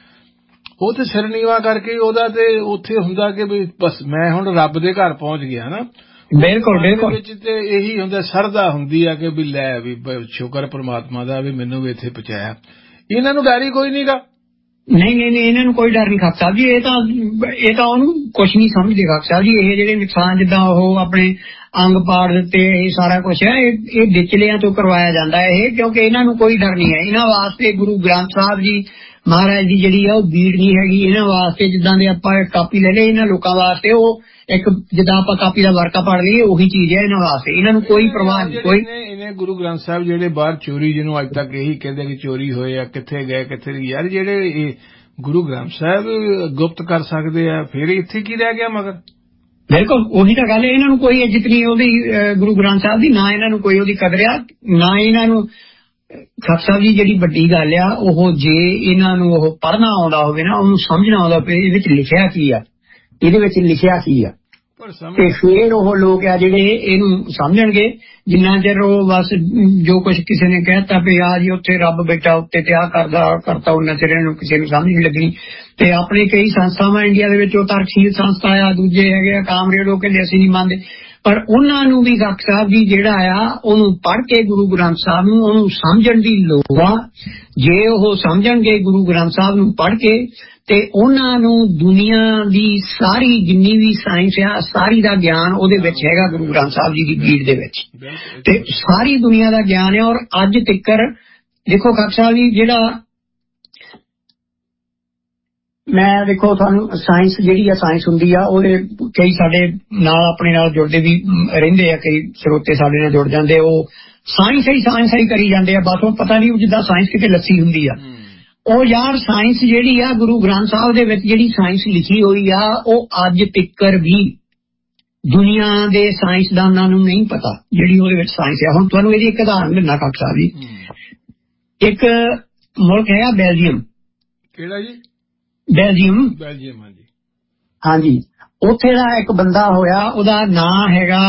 ਉਹ ਤੇ ਸਿਰ ਨੀਵਾ ਕਰਕੇ ਉਹਦਾ ਤੇ ਉੱਥੇ ਹੁੰਦਾ ਕਿ ਵੀ ਬਸ ਮੈਂ ਹੁਣ ਰੱਬ ਦੇ ਘਰ ਪਹੁੰਚ ਗਿਆ ਨਾ। ਬਿਲਕੁਲ ਵਿੱਚ ਤੇ ਇਹੀ ਹੁੰਦਾ, ਸਰਦਾ ਹੁੰਦੀ ਆ ਕਿ ਵੀ ਲੈ ਵੀ ਸ਼ੁਕਰ ਪ੍ਰਮਾਤਮਾ ਦਾ ਵੀ ਮੈਨੂੰ ਵੀ ਇੱਥੇ ਪਹੁੰਚਾਇਆ। ਇਹਨਾਂ ਨੂੰ ਡਰ ਹੀ ਕੋਈ ਨੀਗਾ। ਨਹੀਂ, ਇਹਨਾਂ ਨੂੰ ਕੋਈ ਡਰ ਨਹੀਂ ਖਾਲਸਾ ਸਾਹਿਬ ਜੀ। ਇਹ ਤਾਂ ਉਹਨੂੰ ਕੁਛ ਨਹੀਂ ਸਮਝਦੇ ਖਾਲਸਾ ਸਾਹਿਬ ਜੀ। ਇਹ ਜਿਹੜੇ ਨੁਕਸਾਨ ਜਿੱਦਾਂ ਉਹ ਆਪਣੇ ਅੰਗ ਪਾੜ ਦਿੱਤੇ, ਇਹ ਸਾਰਾ ਕੁਛ ਹੈ ਇਹ ਵਿਚਲਿਆਂ ਤੋਂ ਕਰਵਾਇਆ ਜਾਂਦਾ ਇਹ, ਕਿਉਂਕਿ ਇਹਨਾਂ ਨੂੰ ਕੋਈ ਡਰ ਨਹੀਂ ਹੈ। ਇਹਨਾਂ ਵਾਸਤੇ ਗੁਰੂ ਗ੍ਰੰਥ ਸਾਹਿਬ ਜੀ ਮਹਾਰਾਜ ਦੀ ਜਿਹੜੀ ਆ ਉਹ ਬੀੜ ਨਹੀਂ ਹੈਗੀ ਇਹਨਾਂ ਵਾਸਤੇ। ਜਿੱਦਾਂ ਦੇ ਆਪਾਂ ਕਾਪੀ ਲੈ ਲਏ, ਇਹਨਾਂ ਲੋਕਾਂ ਵਾਸਤੇ ਉਹ ਇੱਕ ਜਿੱਦਾਂ ਆਪਾਂ ਕਾਪੀ ਦਾ ਵਰਕਾ ਪੜ ਲਈਏ ਉਹੀ ਚੀਜ਼ ਹੈ ਇਹਨਾਂ ਵਾਸਤੇ। ਇਹਨਾਂ ਨੂੰ ਕੋਈ ਪਰਵਾਹ ਨਹੀਂ। ਕੋਈ ਇਹਨੇ ਗੁਰੂ ਗ੍ਰੰਥ ਸਾਹਿਬ ਜਿਹੜੇ ਬਾਹਰ ਚੋਰੀ, ਜਿਹਨੂੰ ਅੱਜ ਤੱਕ ਇਹੀ ਕਹਿੰਦੇ ਕਿ ਚੋਰੀ ਹੋਏ ਆ, ਕਿੱਥੇ ਗਏ ਕਿੱਥੇ ਨਹੀਂ। ਯਾਰ ਜਿਹੜੇ ਇਹ ਗੁਰੂ ਗ੍ਰੰਥ ਸਾਹਿਬ ਗੁਪਤ ਕਰ ਸਕਦੇ ਆ, ਫਿਰ ਇੱਥੇ ਕੀ ਰਹਿ ਗਿਆ ਮਗਰ? ਬਿਲਕੁਲ ਉਹੀ ਤਾਂ ਗੱਲ ਹੈ। ਇਹਨਾਂ ਨੂੰ ਕੋਈ ਇੱਜ਼ਤ ਨਹੀਂ ਉਹਦੀ ਗੁਰੂ ਗ੍ਰੰਥ ਸਾਹਿਬ ਦੀ, ਨਾ ਇਹਨਾਂ ਨੂੰ ਕੋਈ ਉਹਦੀ ਕਦਰ ਆ, ਨਾ ਇਹਨਾਂ ਨੂੰ ਖਾਲਸਾ ਜੀ। ਜਿਹੜੀ ਵੱਡੀ ਗੱਲ ਆ ਉਹ ਜੇ ਇਹਨਾਂ ਨੂੰ ਉਹ ਪੜ੍ਹਨਾ ਆਉਂਦਾ ਹੋਵੇ ਨਾ, ਉਹਨੂੰ ਸਮਝਣਾ ਆਉਂਦਾ ਪਏ ਇਹਦੇ ਵਿੱਚ ਲਿਖਿਆ ਕੀ ਆ, ਇਹਦੇ ਵਿੱਚ ਲਿਖਿਆ ਕੀ ਆ, ਤੇ ਫਿਰ ਉਹ ਲੋਕ ਆ ਜਿਹੜੇ ਇਹਨੂੰ ਸਮਝਣਗੇ। ਜਿੰਨਾ ਚਿਰ ਉਹ ਬਸ ਜੋ ਕੁਝ ਕਿਸੇ ਨੇ ਕਹਿਤਾ ਵੀ ਆ ਜੀ ਉੱਥੇ ਰੱਬ ਬੈਠਾ ਉੱਤੇ ਤੇ ਆ ਕਰਤਾ, ਉਹਨਾਂ ਚਿਰ ਇਹਨੂੰ ਕਿਸੇ ਨੂੰ ਸਮਝ ਨਹੀਂ ਲੱਗਣੀ। ਤੇ ਆਪਣੇ ਕਈ ਸੰਸਥਾਵਾਂ ਇੰਡੀਆ ਦੇ ਵਿੱਚ, ਉਹ ਤਰਕਸ਼ੀਲ ਸੰਸਥਾ ਆ, ਦੂਜੇ ਹੈਗੇ ਆ ਕਾਮਰੇਡ, ਉਹ ਕਹਿੰਦੇ ਅਸੀਂ ਨਹੀਂ ਮੰਨਦੇ, ਪਰ ਉਹਨਾਂ ਨੂੰ ਵੀ ਡਾਕਟਰ ਸਾਹਿਬ ਜੀ ਜਿਹੜਾ ਆ ਉਹਨੂੰ ਪੜ੍ਹ ਕੇ ਗੁਰੂ ਗ੍ਰੰਥ ਸਾਹਿਬ ਨੂੰ ਉਹਨੂੰ ਸਮਝਣ ਦੀ ਲੋੜ ਆ। ਜੇ ਉਹ ਸਮਝਣਗੇ ਗੁਰੂ ਗ੍ਰੰਥ ਸਾਹਿਬ ਨੂੰ ਪੜ੍ਹ ਕੇ, ਤੇ ਉਹਨਾਂ ਨੂੰ ਦੁਨੀਆ ਦੀ ਸਾਰੀ ਜਿੰਨੀ ਵੀ ਸਾਇੰਸ ਆ ਸਾਰੀ ਦਾ ਗਿਆਨ ਉਹਦੇ ਵਿੱਚ ਹੈਗਾ ਗੁਰੂ ਗ੍ਰੰਥ ਸਾਹਿਬ ਜੀ ਦੀ ਬੀੜ ਦੇ ਵਿੱਚ, ਤੇ ਸਾਰੀ ਦੁਨੀਆ ਦਾ ਗਿਆਨ ਹੈ। ਔਰ ਅੱਜ ਤੱਕਰ ਦੇਖੋ ਡਾਕਟਰ ਸਾਹਿਬ ਜੀ, ਜਿਹੜਾ ਮੈਂ ਦੇਖੋ ਤੁਹਾਨੂੰ ਸਾਇੰਸ ਜਿਹੜੀ ਆ, ਸਾਇੰਸ ਹੁੰਦੀ ਆ, ਉਹਦੇ ਕਈ ਸਾਡੇ ਨਾਲ ਆਪਣੇ ਨਾਲ ਜੁੜਦੇ ਵੀ ਰਹਿੰਦੇ ਆ, ਕਈ ਸਰੋਤੇ ਸਾਡੇ ਨਾਲ ਜੁੜ ਜਾਂਦੇ, ਉਹ ਸਾਇੰਸ ਹੀ ਕਰੀ ਜਾਂਦੇ ਆ। ਬਸ ਉਹ ਪਤਾ ਨਹੀਂ ਜਿੱਦਾਂ ਸਾਇੰਸ ਕਿਤੇ ਲੱਸੀ ਹੁੰਦੀ ਆ। ਉਹ ਯਾਰ ਸਾਇੰਸ ਜਿਹੜੀ ਆ ਗੁਰੂ ਗ੍ਰੰਥ ਸਾਹਿਬ ਦੇ ਵਿੱਚ ਜਿਹੜੀ ਸਾਇੰਸ ਲਿਖੀ ਹੋਈ ਆ, ਉਹ ਅੱਜ ਤੱਕਰ ਵੀ ਦੁਨੀਆ ਦੇ ਸਾਇੰਸਦਾਨਾਂ ਨੂੰ ਨਹੀਂ ਪਤਾ ਜਿਹੜੀ ਉਹਦੇ ਵਿੱਚ ਸਾਇੰਸ ਆ। ਹੁਣ ਤੁਹਾਨੂੰ ਇਹਦੀ ਇੱਕ ਉਦਾਹਰਨ ਦਿੰਦਾ ਡਾਕਟਰ ਸਾਹਿਬ ਜੀ। ਇੱਕ ਮੁਲਕ ਹੈਗਾ ਬੈਲਜੀਅਮ। ਕਿਹੜਾ ਜੀ? ਬੈਲਜੀਅਮ। ਹਾਂਜੀ, ਉੱਥੇ ਦਾ ਇੱਕ ਬੰਦਾ ਹੋਇਆ, ਉਹਦਾ ਨਾਂ ਹੈਗਾ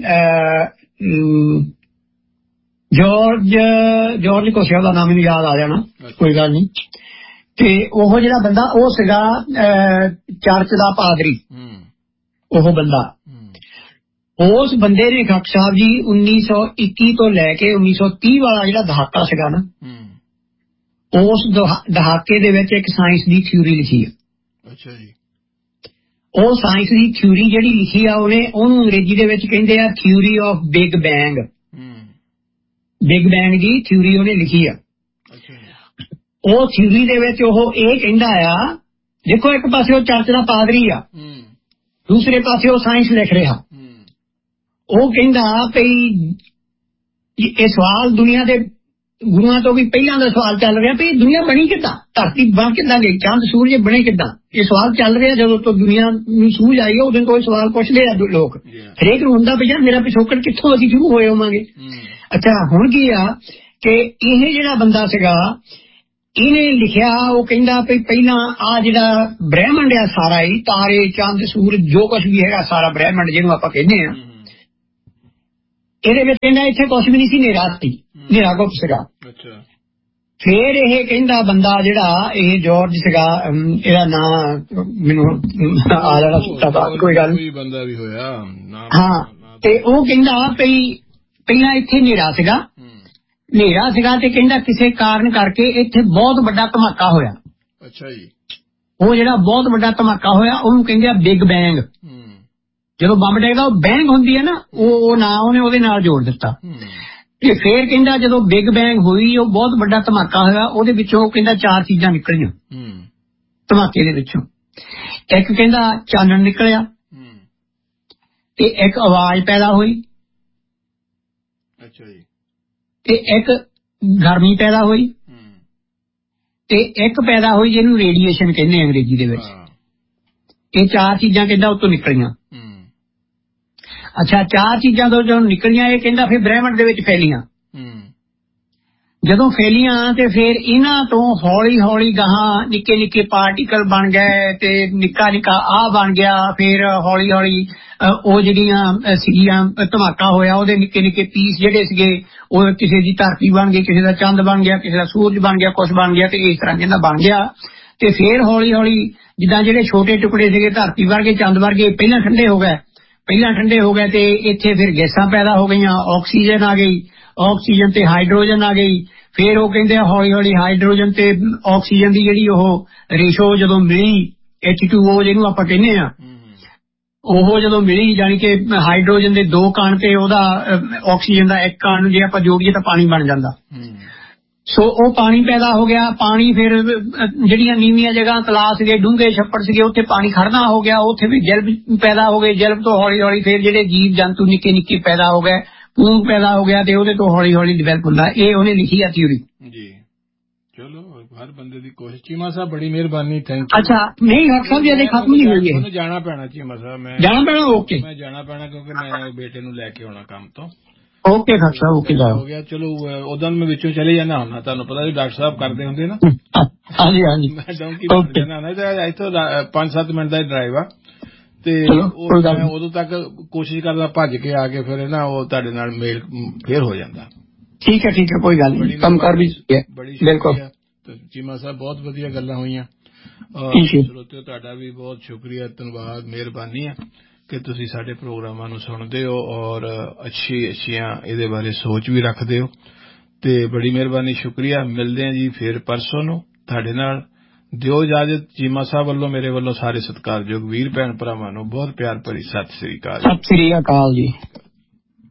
ਜਾਰਜ ਕੁਛ, ਉਹਦਾ ਨਾਮ ਮੈਨੂੰ ਯਾਦ ਆ ਜਾਣਾ, ਕੋਈ ਗੱਲ ਨਹੀਂ। ਤੇ ਉਹ ਜਿਹੜਾ ਬੰਦਾ ਉਹ ਸੀਗਾ ਚਰਚ ਦਾ ਪਾਦਰੀ। ਉਹ ਬੰਦਾ, ਉਸ ਬੰਦੇ ਨੇ ਡਾਕਟਰ ਸਾਹਿਬ ਜੀ 1921 ਤੋਂ ਲੈ ਕੇ 1930 ਵਾਲਾ ਜਿਹੜਾ ਦਹਾਕਾ ਸੀਗਾ ਨਾ, ਉਸ ਦਹਾਕੇ ਦੇ ਵਿੱਚ ਇੱਕ ਸਾਇੰਸ ਦੀ ਥਿਊਰੀ ਲਿਖੀ ਆ। ਅੱਛਾ ਜੀ। ਉਹ ਸਾਇੰਸ ਦੀ ਥਿਊਰੀ ਜਿਹੜੀ ਲਿਖੀ ਆ ਉਹਨੂੰ ਅੰਗਰੇਜ਼ੀ ਦੇ ਵਿੱਚ ਕਹਿੰਦੇ ਆ theory of big bang. Big bang the theory ਉਹਨੇ ਲਿਖੀ ਆ। ਉਹ ਥਿਊਰੀ ਦੇ ਵਿੱਚ ਉਹ ਇਹ ਕਹਿੰਦਾ ਆ, ਦੇਖੋ ਇੱਕ ਪਾਸੇ ਉਹ ਚਰਚ ਦਾ ਪਾਦਰੀ ਆ, ਦੂਸਰੇ ਪਾਸੇ ਉਹ ਸਾਇੰਸ ਲਿਖ ਰਿਹਾ। ਉਹ ਕਹਿੰਦਾ ਭਈ ਇਹ ਸਵਾਲ ਦੁਨੀਆ ਦੇ ਗੁਰੂਆਂ ਤੋਂ ਵੀ ਪਹਿਲਾਂ ਦਾ ਸਵਾਲ ਚੱਲ ਰਿਹਾ ਵੀ ਦੁਨੀਆ ਬਣੀ ਕਿੱਦਾਂ, ਧਰਤੀ ਬਣ ਕਿੱਦਾਂ ਗਈ, ਚੰਦ ਸੂਰਜ ਬਣੇ ਕਿੱਦਾਂ, ਇਹ ਸਵਾਲ ਚੱਲ ਰਿਹਾ। ਜਦੋਂ ਤੋਂ ਦੁਨੀਆ ਨੂੰ ਸੂਝ ਆਈ ਉਦੋਂ ਤੋਂ ਇਹ ਸਵਾਲ ਪੁੱਛਦੇ ਆ ਲੋਕ। ਹਰੇਕ ਨੂੰ ਹੁੰਦਾ ਵੀ ਮੇਰਾ ਪਿਛੋਕੜ ਕਿੱਥੋਂ ਅਸੀਂ ਸ਼ੁਰੂ ਹੋਏ ਹੋਵਾਂਗੇ। ਅੱਛਾ, ਹੁਣ ਕੀ ਆ ਕਿ ਇਹ ਜਿਹੜਾ ਬੰਦਾ ਸੀਗਾ ਇਹਨੇ ਲਿਖਿਆ, ਉਹ ਕਹਿੰਦਾ ਵੀ ਪਹਿਲਾਂ ਆ ਜਿਹੜਾ ਬ੍ਰਹਿਮੰਡ ਆ ਸਾਰਾ ਹੀ, ਤਾਰੇ ਚੰਦ ਸੂਰਜ ਜੋ ਕੁਛ ਵੀ ਹੈਗਾ ਸਾਰਾ ਬ੍ਰਹਿਮੰਡ ਜਿਹਨੂੰ ਆਪਾਂ ਕਹਿੰਦੇ ਆ, ਇਹਦੇ ਵਿੱਚ ਕਹਿੰਦਾ ਇੱਥੇ ਕੁਛ ਵੀ ਨਹੀਂ ਸੀ, ਹਨੇਰਾ ਸੀ, ਹਨੇਰਾ ਗੁਪਤ ਸੀਗਾ। ਫੇਰ ਇਹ ਕਹਿੰਦਾ ਬੰਦਾ ਜਿਹੜਾ ਇਹ ਜਾਰਜ ਸੀਗਾ, ਇਹਦਾ ਨਾਂ ਮੈਨੂੰ ਆ ਜਾਣਾ ਸੁੱਤਾ, ਕੋਈ ਗੱਲ ਨਹੀਂ, ਬੰਦਾ ਵੀ ਹੋਇਆ ਹਾਂ। ਤੇ ਉਹ ਕਹਿੰਦਾ ਵੀ ਪਹਿਲਾਂ ਇੱਥੇ ਹਨੇਰਾ ਸੀਗਾ ਤੇ ਕਹਿੰਦਾ ਕਿਸੇ ਕਾਰਨ ਕਰਕੇ ਇੱਥੇ ਬਹੁਤ ਵੱਡਾ ਧਮਾਕਾ ਹੋਇਆ। ਅੱਛਾ ਜੀ। ਉਹ ਜਿਹੜਾ ਬਹੁਤ ਵੱਡਾ ਧਮਾਕਾ ਹੋਇਆ ਉਹਨੂੰ ਕਹਿੰਦੇ ਆ ਬਿਗ ਬੈਂਗ। ਜਦੋਂ ਬੰਬ ਡੇਗਾ ਉਹ ਬੈਂਗ ਹੁੰਦੀ ਹੈ ਨਾ, ਉਹ ਨਾਂ ਉਹਨੇ ਉਹਦੇ ਨਾਲ ਜੋੜ ਦਿੱਤਾ। ਤੇ ਫੇਰ ਕਹਿੰਦਾ ਜਦੋਂ ਬਿਗ ਬੈਂਗ ਹੋਈ, ਉਹ ਬਹੁਤ ਵੱਡਾ ਧਮਾਕਾ ਹੋਇਆ, ਉਹਦੇ ਵਿੱਚੋਂ ਕਹਿੰਦਾ 4 ਚੀਜ਼ਾਂ ਨਿਕਲੀਆਂ ਧਮਾਕੇ ਦੇ ਵਿੱਚੋਂ। ਇੱਕ ਕਹਿੰਦਾ ਚਾਨਣ ਨਿਕਲਿਆ, ਤੇ ਇੱਕ ਆਵਾਜ਼ ਪੈਦਾ ਹੋਈ, ਅੱਛਾ ਜੀ, ਤੇ ਇੱਕ ਗਰਮੀ ਪੈਦਾ ਹੋਈ, ਤੇ ਇੱਕ ਪੈਦਾ ਹੋਈ ਜਿਹਨੂੰ ਰੇਡੀਏਸ਼ਨ ਕਹਿੰਦੇ ਅੰਗਰੇਜ਼ੀ ਦੇ ਵਿੱਚ। ਇਹ 4 ਚੀਜ਼ਾਂ ਕਹਿੰਦਾ ਉੱਤੋਂ ਨਿਕਲੀਆਂ। ਅੱਛਾ, 4 ਚੀਜ਼ਾਂ ਤੋਂ ਜਦੋਂ ਨਿਕਲੀਆਂ, ਇਹ ਕਹਿੰਦਾ ਫਿਰ ਬ੍ਰਹਿਮੰਡ ਦੇ ਵਿੱਚ ਫੈਲੀਆਂ। ਜਦੋਂ ਫੈਲੀਆਂ ਤੇ ਫਿਰ ਇਹਨਾਂ ਤੋਂ ਹੌਲੀ ਹੌਲੀ ਗਾਹਾਂ ਨਿੱਕੇ ਨਿੱਕੇ ਪਾਰਟੀਕਲ ਬਣ ਗਏ, ਤੇ ਨਿੱਕਾ ਨਿੱਕਾ ਆਹ ਬਣ ਗਿਆ। ਫਿਰ ਹੌਲੀ ਹੌਲੀ ਉਹ ਜਿਹੜੀਆਂ ਸੀਗੀਆਂ ਧਮਾਕਾ ਹੋਇਆ, ਉਹਦੇ ਨਿੱਕੇ ਨਿੱਕੇ ਪੀਸ ਜਿਹੜੇ ਸੀਗੇ, ਉਹ ਕਿਸੇ ਦੀ ਧਰਤੀ ਬਣ ਗਈ, ਕਿਸੇ ਦਾ ਚੰਦ ਬਣ ਗਿਆ, ਕਿਸੇ ਦਾ ਸੂਰਜ ਬਣ ਗਿਆ, ਕੁਛ ਬਣ ਗਿਆ, ਤੇ ਇਸ ਤਰ੍ਹਾਂ ਕਹਿੰਦਾ ਬਣ ਗਿਆ। ਤੇ ਫਿਰ ਹੌਲੀ ਹੌਲੀ ਜਿੱਦਾਂ ਜਿਹੜੇ ਛੋਟੇ ਟੁਕੜੇ ਸੀਗੇ ਧਰਤੀ ਵਰਗੇ, ਚੰਦ ਵਰਗੇ, ਪਹਿਲਾਂ ਠੰਡੇ ਹੋ ਗਏ, ਤੇ ਇੱਥੇ ਫਿਰ ਗੈਸਾਂ ਪੈਦਾ ਹੋ ਗਈਆਂ, ਆਕਸੀਜਨ ਆ ਗਈ, ਆਕਸੀਜਨ ਤੇ ਹਾਈਡਰੋਜਨ ਆ ਗਈ। ਫਿਰ ਉਹ ਕਹਿੰਦੇ ਹੌਲੀ ਹੌਲੀ ਹਾਈਡਰੋਜਨ ਤੇ ਆਕਸੀਜਨ ਦੀ ਜਿਹੜੀ ਉਹ ਰੇਸ਼ੋ ਜਦੋਂ ਮਿਲੀ, H2O ਜਿਹਨੂੰ ਆਪਾਂ ਕਹਿੰਦੇ ਆ, ਉਹ ਜਦੋਂ ਮਿਲੀ, ਜਾਣੀ ਕਿ ਹਾਈਡਰੋਜਨ ਦੇ 2 ਕਣ ਤੇ ਉਹਦਾ ਆਕਸੀਜਨ ਦਾ 1 ਕਣ ਜੇ ਆਪਾਂ ਜੋੜੀਏ ਤਾਂ ਪਾਣੀ ਬਣ ਜਾਂਦਾ। ਸੋ ਉਹ ਪਾਣੀ ਪੈਦਾ ਹੋ ਗਿਆ। ਪਾਣੀ ਫਿਰ ਜਿਹੜੀਆਂ ਨੀਵੀਆਂ ਜਗ੍ਹਾ, ਤਲਾਅ ਸੀਗੇ, ਡੂੰਘੇ ਛੱਪੜ ਸੀਗੇ, ਉੱਥੇ ਪਾਣੀ ਖੜਨਾ ਹੋ ਗਿਆ, ਉੱਥੇ ਵੀ ਜਲ ਪੈਦਾ ਹੋ ਗਏ। ਜਲ ਤੋਂ ਹੌਲੀ ਹੌਲੀ ਫਿਰ ਜਿਹੜੇ ਜੀਵ ਜੰਤੂ ਨਿੱਕੇ ਨਿੱਕੇ ਪੈਦਾ ਹੋ ਗਏ, ਪੂੰਗ ਪੈਦਾ ਹੋ ਗਿਆ, ਤੇ ਉਹਦੇ ਤੋਂ ਹੌਲੀ ਹੌਲੀ ਡਿਵੈਲਪ ਹੁੰਦਾ। ਇਹ ਉਹਨੇ ਲਿਖੀ ਆ ਥਿਊਰੀ ਜੀ। ਚਲੋ, ਹਰ ਬੰਦੇ ਦੀ ਕੋਸ਼ਿਸ਼। ਚੀਮਾ ਸਾਹਿਬ ਬੜੀ ਮਿਹਰਬਾਨੀ, ਥੈਂਕ ਯੂ। ਅੱਛਾ, ਨਹੀਂ ਡਾਕਟਰ ਸਾਹਿਬ ਜੀ ਅਜੇ ਖਤਮ ਨਹੀਂ ਹੋਈ ਹੈ। ਮੈਨੂੰ ਜਾਣਾ ਪੈਣਾ ਚੀਮਾ ਸਾਹਿਬ, ਮੈਂ ਜਾਣਾ ਪੈਣਾ। ਓਕੇ, ਮੈਂ ਜਾਣਾ ਪੈਣਾ ਕਿਉਂਕਿ ਮੈਂ ਬੇਟੇ ਨੂੰ ਲੈ ਕੇ ਆਉਣਾ ਕੰਮ ਤੋਂ। ਓਕੇ ਡਾਕਟਰ ਸਾਹਿਬ, ਓਕੇ ਹੋ ਗਿਆ। ਚਲੋ, ਉਦੋਂ ਮੈਂ ਵਿੱਚੋਂ ਚਲੇ ਜਾਣਾ ਹੁੰਦਾ, ਤੁਹਾਨੂੰ ਪਤਾ ਜੀ ਡਾਕਟਰ ਸਾਹਿਬ ਕਰਦੇ ਹੁੰਦੇ ਨਾ। ਹਾਂਜੀ ਹਾਂਜੀ, ਮੈਂ ਡੌਂਕੀ ਬਣ ਜਾਣਾ ਹੁੰਦਾ। ਇੱਥੋਂ 5-7 ਮਿੰਟ ਦਾ ਡਰਾਈਵ ਆ, ਤੇ ਮੈਂ ਉਦੋਂ ਤੱਕ ਕੋਸ਼ਿਸ਼ ਕਰਦਾ ਭੱਜ ਕੇ ਆ ਕੇ ਫਿਰ ਨਾ ਉਹ ਤੁਹਾਡੇ ਨਾਲ ਮੇਲ ਫੇਰ ਹੋ ਜਾਂਦਾ। ਠੀਕ ਹੈ, ਕੋਈ ਗੱਲ ਨਹੀਂ, ਕੰਮ ਕਰ ਵੀ ਬਿਲਕੁਲ। ਚੀਮਾ ਸਾਹਿਬ ਬਹੁਤ ਵਧੀਆ ਗੱਲਾਂ ਹੋਈਆਂ। ਸਰੋਤਿਓ, ਤੁਹਾਡਾ ਵੀ ਬਹੁਤ ਸ਼ੁਕਰੀਆ, ਧੰਨਵਾਦ, ਮਿਹਰਬਾਨੀ ਹੈ ਕਿ ਤੁਸੀਂ ਸਾਡੇ ਪ੍ਰੋਗਰਾਮਾਂ ਨੂੰ ਸੁਣਦੇ ਹੋ ਔਰ ਅੱਛੀਆਂ ਇਹਦੇ ਬਾਰੇ ਸੋਚ ਵੀ ਰੱਖਦੇ ਹੋ, ਤੇ ਬੜੀ ਮਿਹਰਬਾਨੀ, ਸ਼ੁਕਰੀਆ। ਮਿਲਦੇ ਹਾਂ ਜੀ ਫਿਰ ਪਰਸੋਂ ਨੂੰ ਤੁਹਾਡੇ ਨਾਲ। ਦਿਓ ਇਜਾਜ਼ਤ। ਚੀਮਾ ਸਾਹਿਬ ਵੱਲੋਂ, ਮੇਰੇ ਵੱਲੋਂ ਸਾਰੇ ਸਤਿਕਾਰਯੋਗ ਵੀਰ ਭੈਣ ਭਰਾਵਾਂ ਨੂੰ ਬਹੁਤ ਪਿਆਰ ਭਰੀ ਸਤਿ ਸ੍ਰੀ ਅਕਾਲ। ਸਤਿ ਸ੍ਰੀ ਅਕਾਲ ਜੀ।